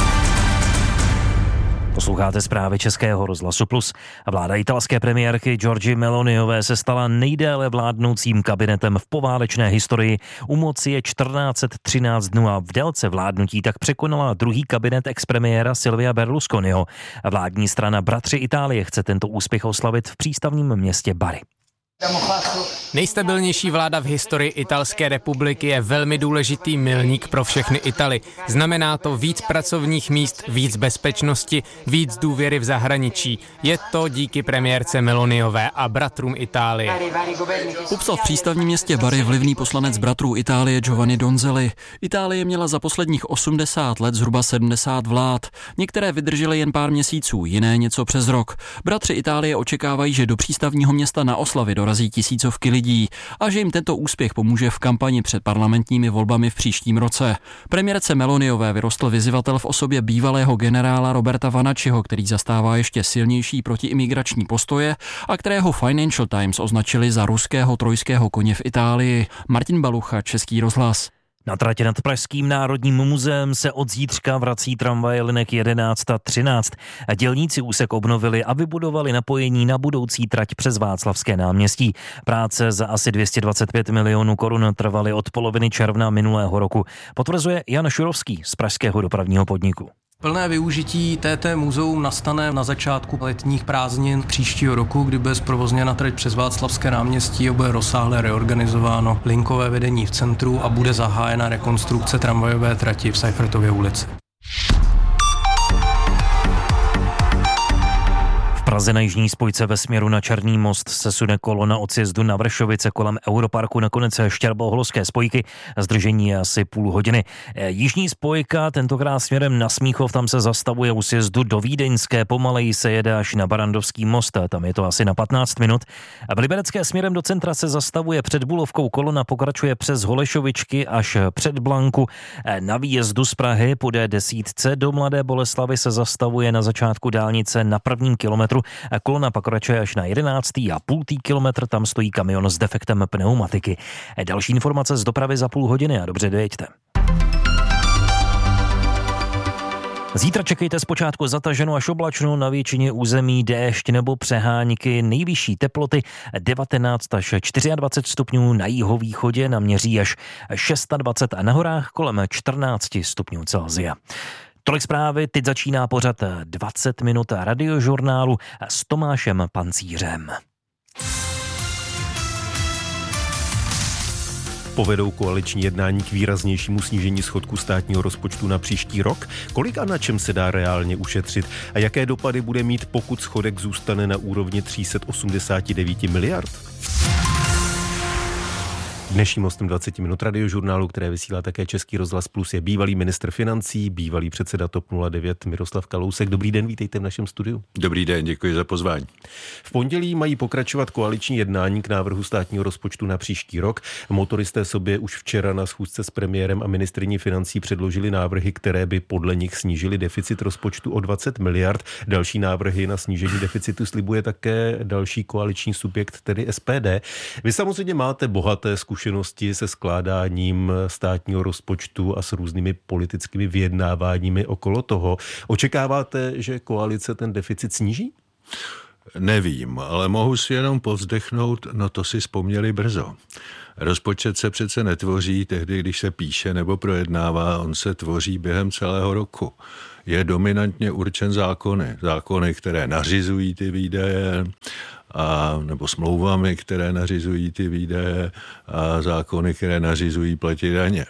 Posloucháte zprávy Českého rozhlasu Plus. Vláda italské premiérky Giorgie Meloniové se stala nejdéle vládnoucím kabinetem v poválečné historii. U moci je čtrnáct set třináct dnů a v délce vládnutí tak překonala druhý kabinet expremiéra Silvia Berlusconiho. Vládní strana Bratři Itálie chce tento úspěch oslavit v přístavním městě Bari. Nejstabilnější vláda v historii Italské republiky je velmi důležitý milník pro všechny Italy. Znamená to víc pracovních míst, víc bezpečnosti, víc důvěry v zahraničí. Je to díky premiérce Meloniové a bratrům Itálie. Popsal v přístavním městě Bari vlivný poslanec bratrů Itálie Giovanni Donzelli. Itálie měla za posledních osmdesát let zhruba sedmdesát vlád. Některé vydržely jen pár měsíců, jiné něco přes rok. Bratři Itálie očekávají, že do přístavního města na oslavy dorazí tisícovky lidí a že jim tento úspěch pomůže v kampani před parlamentními volbami v příštím roce. Premiérce Meloniové vyrostl vyzývatel v osobě bývalého generála Roberta Vanacciho, který zastává ještě silnější protiimigrační postoje a kterého Financial Times označili za ruského trojského koně v Itálii. Martin Balucha, Český rozhlas. Na trati nad Pražským národním muzeem se od zítřka vrací tramvaje linek jedenáct a třináct. Dělníci úsek obnovili a vybudovali napojení na budoucí trať přes Václavské náměstí. Práce za asi dvě stě dvacet pět milionů korun trvaly od poloviny června minulého roku. Potvrzuje Jan Šurovský z Pražského dopravního podniku. Plné využití T T muzeum nastane na začátku letních prázdnin příštího roku, kdy bude zprovozněna trať přes Václavské náměstí a bude rozsáhle reorganizováno linkové vedení v centru a bude zahájena rekonstrukce tramvajové trati v Seifertově ulici. V Praze na jižní spojce ve směru na Černý most se sune kolona od sjezdu na Vršovice kolem Europarku na konec Štěrboholské spojky. Zdržení je asi půl hodiny. Jižní spojka tentokrát směrem na Smíchov, tam se zastavuje u sjezdu do Vídeňské, pomaleji se jede až na Barandovský most, tam je to asi na patnáct minut. V Liberecké směrem do centra se zastavuje před Bulovkou, kolona pokračuje přes Holešovičky až před Blanku. Na výjezdu z Prahy po D desítce do Mladé Boleslavi se zastavuje na začátku dálnice na prvním kilometru. Kolona pokračuje až na jedenáctý a půl kilometr, tam stojí kamion s defektem pneumatiky. Další informace z dopravy za půl hodiny a dobře dojeďte. Zítra čekejte zpočátku zataženou až oblačnou, na většině území déšť nebo přehánky, nejvyšší teploty devatenáct až dvacet čtyři stupňů, na jihovýchodě naměří až dvacet šest a na horách kolem čtrnáct stupňů Celsia. Tolik zprávy, teď začíná pořad dvacet minut radiožurnálu s Tomášem Pancířem. Povedou koaliční jednání k výraznějšímu snížení schodku státního rozpočtu na příští rok? Kolik a na čem se dá reálně ušetřit? A jaké dopady bude mít, pokud schodek zůstane na úrovni tři sta osmdesát devět miliard? Dnešním hostem dvacet minut radiožurnálu, které vysílá také Český rozhlas Plus, je bývalý ministr financí, bývalý předseda TOP nula devět Miroslav Kalousek. Dobrý den, vítejte v našem studiu. Dobrý den, děkuji za pozvání. V pondělí mají pokračovat koaliční jednání k návrhu státního rozpočtu na příští rok. Motoristé sobě už včera na schůzce s premiérem a ministryní financí předložili návrhy, které by podle nich snížily deficit rozpočtu o dvacet miliard. Další návrhy na snížení deficitu slibuje také další koaliční subjekt, tedy S P D. Vy samozřejmě máte bohaté zkušenosti zkušenosti se skládáním státního rozpočtu a s různými politickými vyjednáváními okolo toho. Očekáváte, že koalice ten deficit sníží? Nevím, ale mohu si jenom povzdechnout, no to si vzpomněli brzo. Rozpočet se přece netvoří tehdy, když se píše nebo projednává, on se tvoří během celého roku. Je dominantně určen zákony. Zákony, které nařizují ty výdaje, a, nebo smlouvami, které nařizují ty výdaje a zákony, které nařizují platit daně.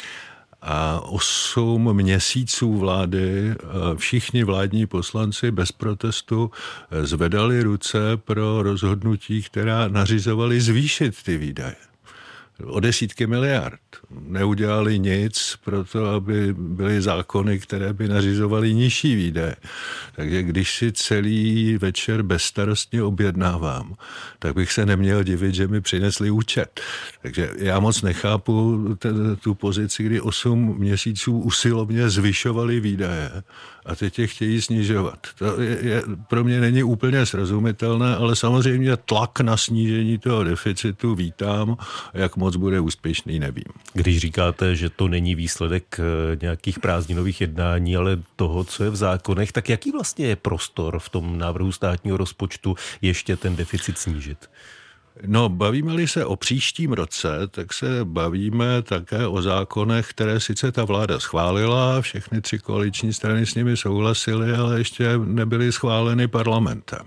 A osm měsíců vlády všichni vládní poslanci bez protestu zvedali ruce pro rozhodnutí, která nařizovali zvýšit ty výdaje o desítky miliard. Neudělali nic pro to, aby byly zákony, které by nařizovaly nižší výdaje. Takže když si celý večer bezstarostně objednávám, tak bych se neměl divit, že mi přinesli účet. Takže já moc nechápu t- tu pozici, kdy osm měsíců usilovně zvyšovali výdaje a teď je chtějí snižovat. To je, je, pro mě není úplně srozumitelné, ale samozřejmě tlak na snížení toho deficitu vítám, jak moc bude úspěšný, nevím. Když říkáte, že to není výsledek nějakých prázdninových jednání, ale toho, co je v zákonech, tak jaký vlastně je prostor v tom návrhu státního rozpočtu ještě ten deficit snížit? No, bavíme-li se o příštím roce, tak se bavíme také o zákonech, které sice ta vláda schválila, všechny tři koaliční strany s nimi souhlasily, ale ještě nebyly schváleny parlamentem.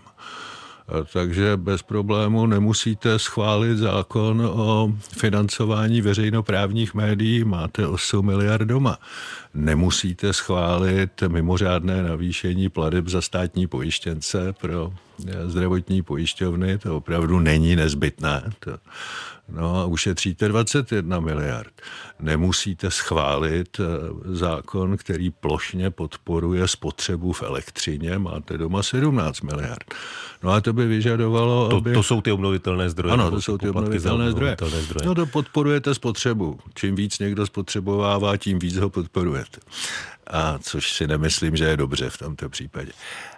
Takže bez problému nemusíte schválit zákon o financování veřejnoprávních médií, máte osm miliard doma. Nemusíte schválit mimořádné navýšení plateb za státní pojištěnce pro zdravotní pojišťovny, to opravdu není nezbytné. To, no a ušetříte dvacet jedna miliard. Nemusíte schválit zákon, který plošně podporuje spotřebu v elektřině, máte doma sedmnáct miliard. No a to by vyžadovalo, to, aby... To jsou ty obnovitelné zdroje. Ano, to jsou ty obnovitelné zdroje. zdroje. No to podporujete spotřebu. Čím víc někdo spotřebovává, tím víc ho podporujete. A což si nemyslím, že je dobře v tomto případě.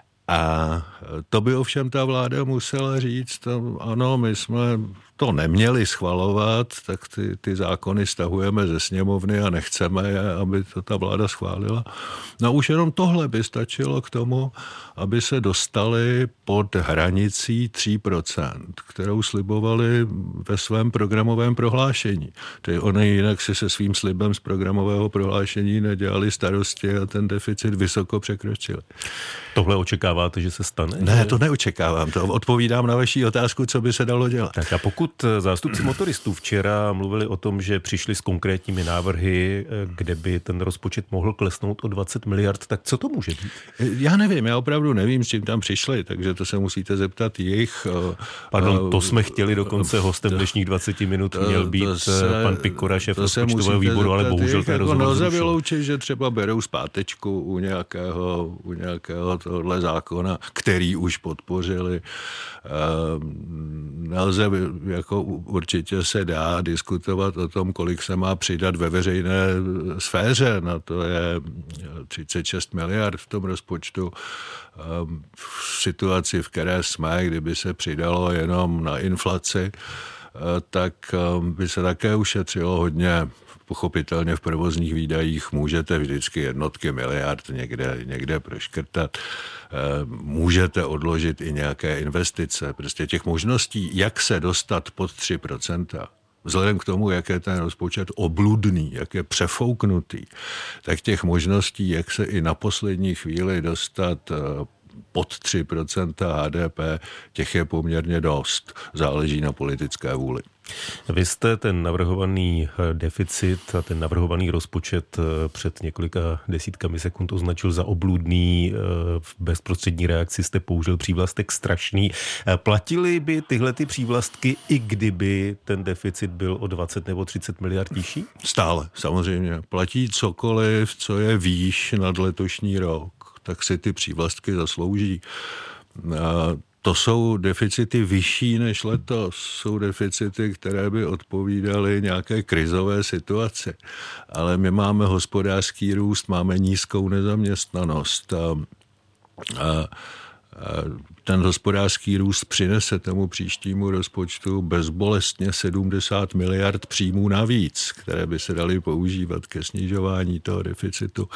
A to by ovšem ta vláda musela říct, ano, my jsme to neměli schvalovat, tak ty, ty zákony stahujeme ze sněmovny a nechceme, aby to ta vláda schválila. No už jenom tohle by stačilo k tomu, aby se dostali pod hranicí tři procenta, kterou slibovali ve svém programovém prohlášení. Tedy oni jinak si se svým slibem z programového prohlášení nedělali starosti a ten deficit vysoko překročili. Tohle očekáváte, že se stane? Ne, to neočekávám. To odpovídám na vaši otázku, co by se dalo dělat. Tak a pokud zástupci motoristů včera mluvili o tom, že přišli s konkrétními návrhy, kde by ten rozpočet mohl klesnout o dvacet miliard, tak co to může být? Já nevím, já opravdu nevím, s čím tam přišli, takže to se musíte zeptat jich. Pardon, to jsme chtěli dokonce hostem dnešních dvaceti minut měl být se, pan Pikora, šéf rozpočtového výboru, ale bohužel ten rozhovor jako nelze vyloučit, že třeba berou zpátečku u nějakého, u nějakého tohle zákona, který už podpořili. Nelze, jako určitě se dá diskutovat o tom, kolik se má přidat ve veřejné sféře. Na to je třicet šest miliard v tom rozpočtu. V situaci, v které jsme, kdyby se přidalo jenom na inflaci, tak by se také ušetřilo hodně. Pochopitelně v provozních výdajích můžete vždycky jednotky miliard někde, někde proškrtat. Můžete odložit i nějaké investice. Prostě těch možností, jak se dostat pod tři procenta, vzhledem k tomu, jak je ten rozpočet obludný, jak je přefouknutý, tak těch možností, jak se i na poslední chvíli dostat pod tři procenta H D P, těch je poměrně dost. Záleží na politické vůli. Vy jste ten navrhovaný deficit a ten navrhovaný rozpočet před několika desítkami sekund označil za obludný. V bezprostřední reakci jste použil přívlastek strašný. Platily by tyhle ty přívlastky, i kdyby ten deficit byl o dvacet nebo třicet miliard nižší? Stále, samozřejmě. Platí cokoliv, co je výš nad letošní rok, tak si ty přívlastky zaslouží. A to jsou deficity vyšší než letos. Jsou deficity, které by odpovídaly nějaké krizové situaci. Ale my máme hospodářský růst, máme nízkou nezaměstnanost. A, a, a ten hospodářský růst přinese tomu příštímu rozpočtu bezbolestně sedmdesát miliard příjmů navíc, které by se daly používat ke snižování toho deficitu.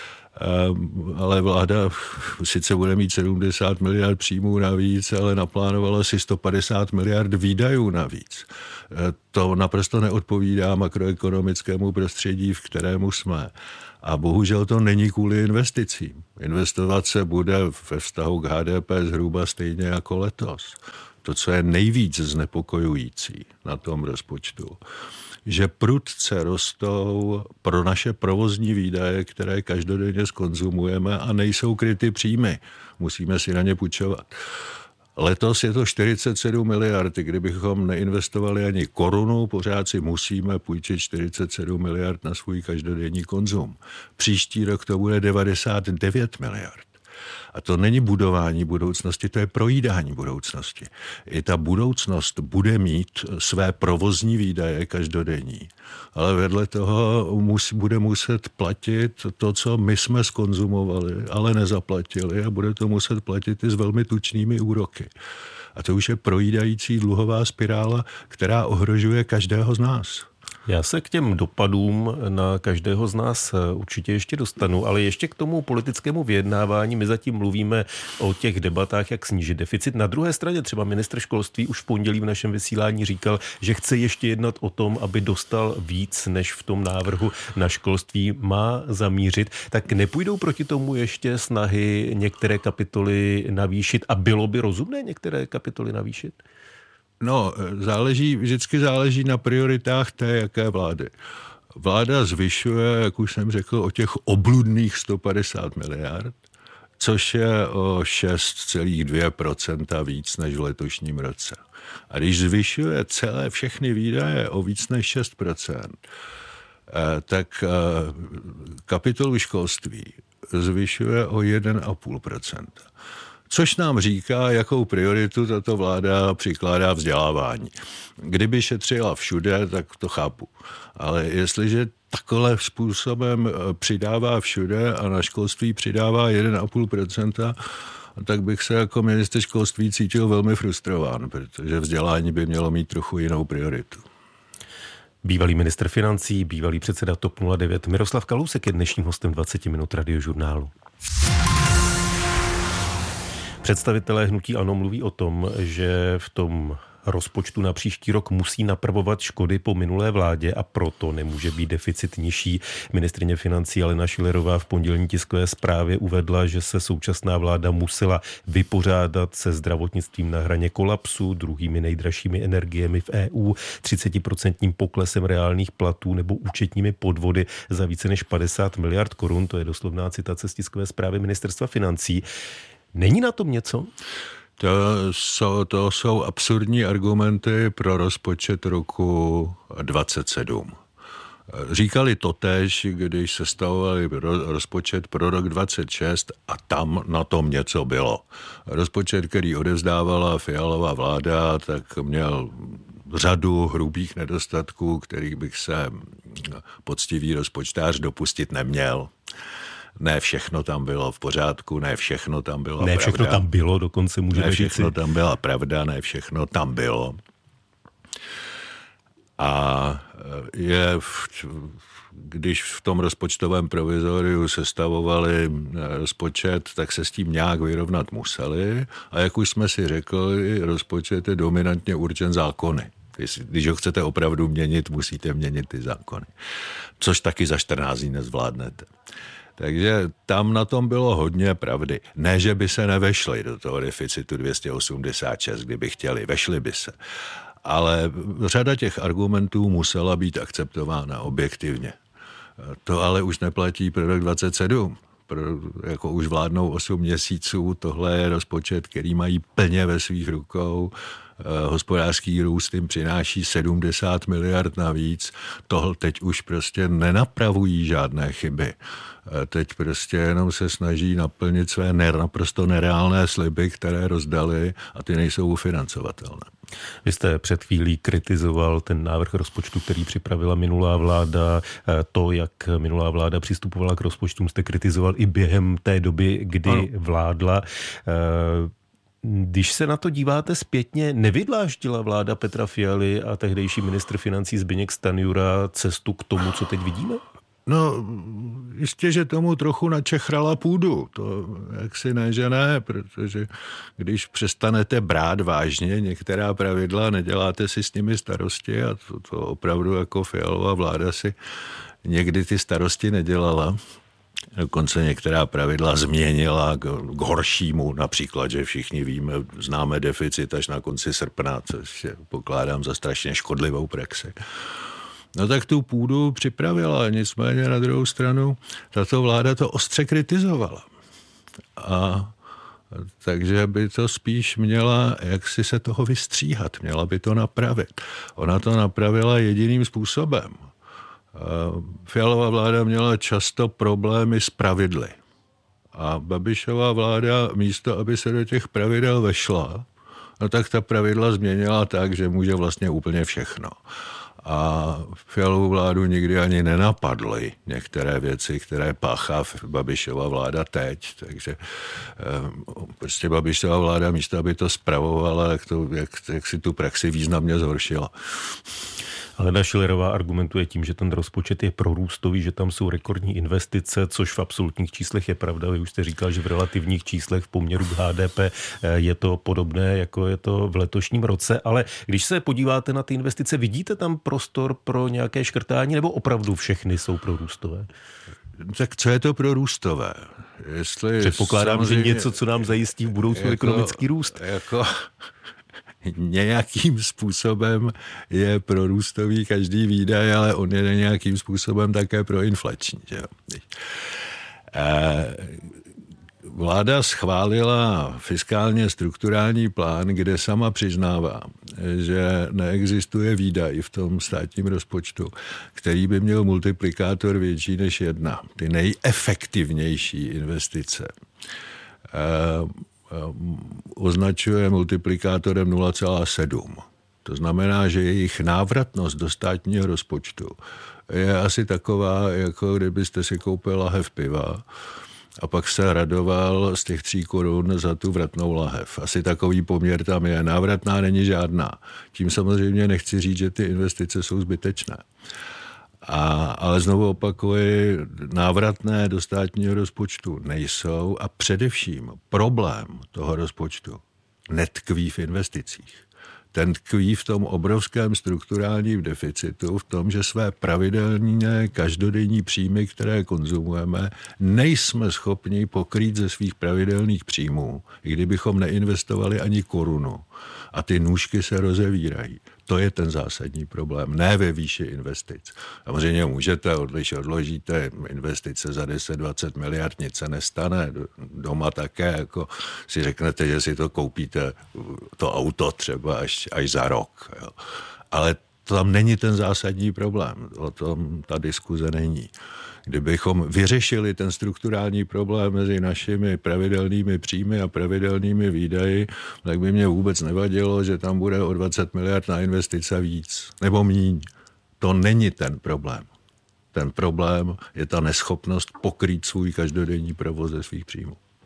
Ale vláda sice bude mít sedmdesát miliard příjmů navíc, ale naplánovala si sto padesát miliard výdajů navíc. To naprosto neodpovídá makroekonomickému prostředí, v kterému jsme. A bohužel to není kvůli investicím. Investovat se bude ve vztahu k H D P zhruba stejně jako letos. To, co je nejvíc znepokojující na tom rozpočtu, že prudce rostou pro naše provozní výdaje, které každodenně zkonzumujeme a nejsou kryty příjmy. Musíme si na ně půjčovat. Letos je to čtyřicet sedm miliard, kdybychom neinvestovali ani korunu, pořád si musíme půjčit čtyřicet sedm miliard na svůj každodenní konzum. Příští rok to bude devadesát devět miliard. A to není budování budoucnosti, to je projídání budoucnosti. I ta budoucnost bude mít své provozní výdaje každodenní, ale vedle toho mus, bude muset platit to, co my jsme zkonzumovali, ale nezaplatili, a bude to muset platit i s velmi tučnými úroky. A to už je projídající dluhová spirála, která ohrožuje každého z nás. Já se k těm dopadům na každého z nás určitě ještě dostanu, ale ještě k tomu politickému vyjednávání. My zatím mluvíme o těch debatách, jak snížit deficit. Na druhé straně třeba ministr školství už v pondělí v našem vysílání říkal, že chce ještě jednat o tom, aby dostal víc, než v tom návrhu na školství má zamířit. Tak nepůjdou proti tomu ještě snahy některé kapitoly navýšit a bylo by rozumné některé kapitoly navýšit? No, záleží, vždycky záleží na prioritách té jaké vlády. Vláda zvyšuje, jak už jsem řekl, o těch obludných sto padesát miliard, což je o šest celá dvě procenta víc než v letošním roce. A když zvyšuje celé všechny výdaje o víc než šest procent, tak kapitolu školství zvyšuje o jedna celá pět procenta. Což nám říká, jakou prioritu tato vláda přikládá vzdělávání. Kdyby šetřila všude, tak to chápu. Ale jestliže takhle způsobem přidává všude a na školství přidává jedna celá pět procenta, tak bych se jako ministr školství cítil velmi frustrován, protože vzdělání by mělo mít trochu jinou prioritu. Bývalý ministr financí, bývalý předseda TOP nula devět Miroslav Kalousek je dnešním hostem dvacet minut Radiožurnálu. Představitelé hnutí ANO mluví o tom, že v tom rozpočtu na příští rok musí napravovat škody po minulé vládě a proto nemůže být deficit nižší. Ministryně financí Alena Schillerová v pondělní tiskové zprávě uvedla, že se současná vláda musela vypořádat se zdravotnictvím na hraně kolapsu, druhými nejdražšími energiemi v E U, třicetiprocentním poklesem reálných platů nebo účetními podvody za více než padesát miliard korun. To je doslovná citace z tiskové zprávy ministerstva financí. Není na tom něco? To jsou, to jsou absurdní argumenty pro rozpočet roku dvacet sedm. Říkali totéž, když se stavovali rozpočet pro rok dvacet šest a tam na tom něco bylo. Rozpočet, který odevzdávala Fialová vláda, tak měl řadu hrubých nedostatků, kterých bych se poctivý rozpočtář dopustit neměl. Ne všechno tam bylo v pořádku, ne všechno tam bylo Ne všechno pravda. tam bylo, dokonce můžeme Ne všechno říci. tam byla pravda, ne všechno tam bylo. A je, v, když v tom rozpočtovém provizoriu sestavovali rozpočet, tak se s tím nějak vyrovnat museli. A jak už jsme si řekli, rozpočet je dominantně určen zákony. Když ho chcete opravdu měnit, musíte měnit ty zákony. Což taky za čtrnáct dní nezvládnete. Takže tam na tom bylo hodně pravdy. Ne, že by se nevešli do toho deficitu dvě stě osmdesát šest, kdyby chtěli, vešli by se. Ale řada těch argumentů musela být akceptována objektivně. To ale už neplatí pro rok dvacet sedm. Pro, jako už vládnou osm měsíců, tohle je rozpočet, který mají plně ve svých rukou. Hospodářský růst jim přináší sedmdesát miliard navíc. Tohle teď už prostě nenapravují žádné chyby. Teď prostě jenom se snaží naplnit své naprosto nereálné sliby, které rozdali, a ty nejsou ufinancovatelné. Vy jste před chvílí kritizoval ten návrh rozpočtu, který připravila minulá vláda. To, jak minulá vláda přistupovala k rozpočtům, jste kritizoval i během té doby, kdy ano. vládla. Když se na to díváte zpětně, nevydláždila vláda Petra Fialy a tehdejší ministr financí Zbyněk Stanjura cestu k tomu, co teď vidíme? No, jistě, že tomu trochu načechrala půdu. To jaksi ne, že ne, protože když přestanete brát vážně některá pravidla, neděláte si s nimi starosti, a to, to opravdu jako Fialová vláda si někdy ty starosti nedělala. Dokonce některá pravidla změnila k, k horšímu, například, že všichni víme, známe deficit až na konci srpna, což je, pokládám za strašně škodlivou praxi. No tak tu půdu připravila, nicméně na druhou stranu tato vláda to ostře kritizovala. A takže by to spíš měla, jak si se toho vystříhat, měla by to napravit. Ona to napravila jediným způsobem. Fialová vláda měla často problémy s pravidly. A Babišova vláda místo, aby se do těch pravidel vešla, no tak ta pravidla změnila tak, že může vlastně úplně všechno. A Fialovou vládu nikdy ani nenapadly některé věci, které páchá Babišova vláda teď. Takže prostě Babišova vláda místo, aby to spravovala, jak, to, jak, jak si tu praxi významně zhoršila. Alena Schillerová argumentuje tím, že ten rozpočet je prorůstový, že tam jsou rekordní investice, což v absolutních číslech je pravda. Vy už jste říkal, že v relativních číslech v poměru k H D P je to podobné, jako je to v letošním roce. Ale když se podíváte na ty investice, vidíte tam prostor pro nějaké škrtání, nebo opravdu všechny jsou prorůstové? Tak co je to prorůstové? Jestli Předpokládám, že něco, co nám zajistí v budoucnu jako, ekonomický růst. Jako... Nějakým způsobem je prorůstový každý výdaj, ale on je nějakým způsobem také proinflační. Že? Vláda schválila fiskálně strukturální plán, kde sama přiznává, že neexistuje výdaj v tom státním rozpočtu, který by měl multiplikátor větší než jedna. Ty nejefektivnější investice označuje multiplikátorem nula celá sedm. To znamená, že jejich návratnost do státního rozpočtu je asi taková, jako kdybyste si koupil lahev piva a pak se radoval z těch tří korun za tu vratnou lahev. Asi takový poměr tam je. Návratná není žádná. Tím samozřejmě nechci říct, že ty investice jsou zbytečné. A, ale znovu opakuji, návratné do státního rozpočtu nejsou a především problém toho rozpočtu netkví v investicích. Ten tkví v tom obrovském strukturálním deficitu, v tom, že své pravidelné každodenní příjmy, které konzumujeme, nejsme schopni pokrýt ze svých pravidelných příjmů, i kdybychom neinvestovali ani korunu. A ty nůžky se rozevírají. To je ten zásadní problém, ne ve výši investic. Samozřejmě můžete, když odložíte investice za deset dvacet miliard, nic se nestane. Doma také, jako si řeknete, že si to koupíte, to auto třeba až, až za rok. Jo. Ale tam není ten zásadní problém. O tom ta diskuze není. Kdybychom vyřešili ten strukturální problém mezi našimi pravidelnými příjmy a pravidelnými výdaji, tak by mě vůbec nevadilo, že tam bude o dvacet miliard na investice víc, nebo míň. To není ten problém. Ten problém je ta neschopnost pokrýt svůj každodenní provoz ze svých příjmů.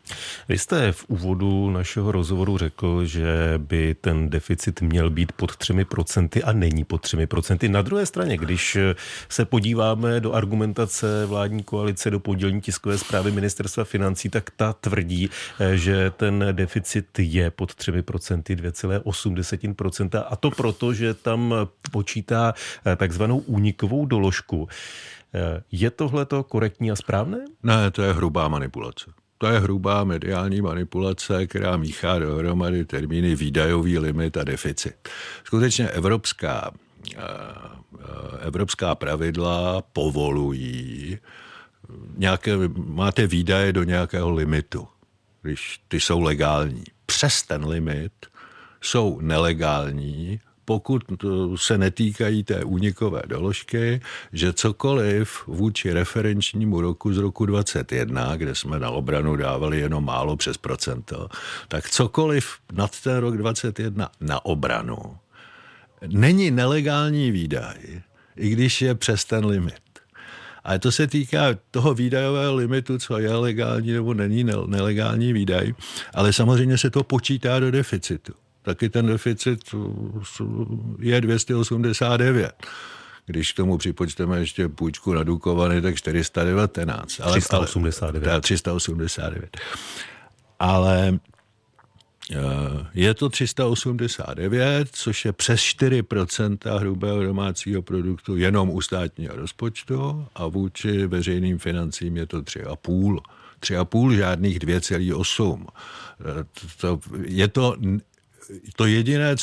Vy jste v úvodu našeho rozhovoru řekl, že by ten deficit měl být pod třemi procenty a není pod třemi procenty. Na druhé straně, když se podíváme do argumentace vládní koalice, do podílní tiskové zprávy ministerstva financí, tak ta tvrdí, že ten deficit je pod třemi procenty, dvě celé osm procenta, a to proto, že tam počítá takzvanou únikovou doložku. Je tohleto korektní a správné? Ne, to je hrubá manipulace. To je hrubá mediální manipulace, která míchá dohromady termíny výdajový limit a deficit. Skutečně evropská, evropská pravidla povolují nějaké, máte výdaje do nějakého limitu, když ty jsou legální. Přes ten limit jsou nelegální, pokud se netýkají té únikové doložky, že cokoliv vůči referenčnímu roku z roku dvacet jedna, kde jsme na obranu dávali jenom málo přes procento, tak cokoliv nad ten rok dvacet jedna na obranu není nelegální výdaj, i když je přes ten limit. Ale to se týká toho výdajového limitu, co je legální nebo není nelegální výdaj, ale samozřejmě se to počítá do deficitu. Taky ten deficit je dvě stě osmdesát devět. Když k tomu připočteme ještě půjčku na Dukovany, tak čtyři sta devatenáct. Ale, tři sta osmdesát devět. Ale, tři sta osmdesát devět. Ale je to tři sta osmdesát devět, což je přes čtyři procenta hrubého domácího produktu jenom u státního rozpočtu a vůči veřejným financím je to tři a půl. tři a půl, žádných dvě celá osm. To, je to To jediné,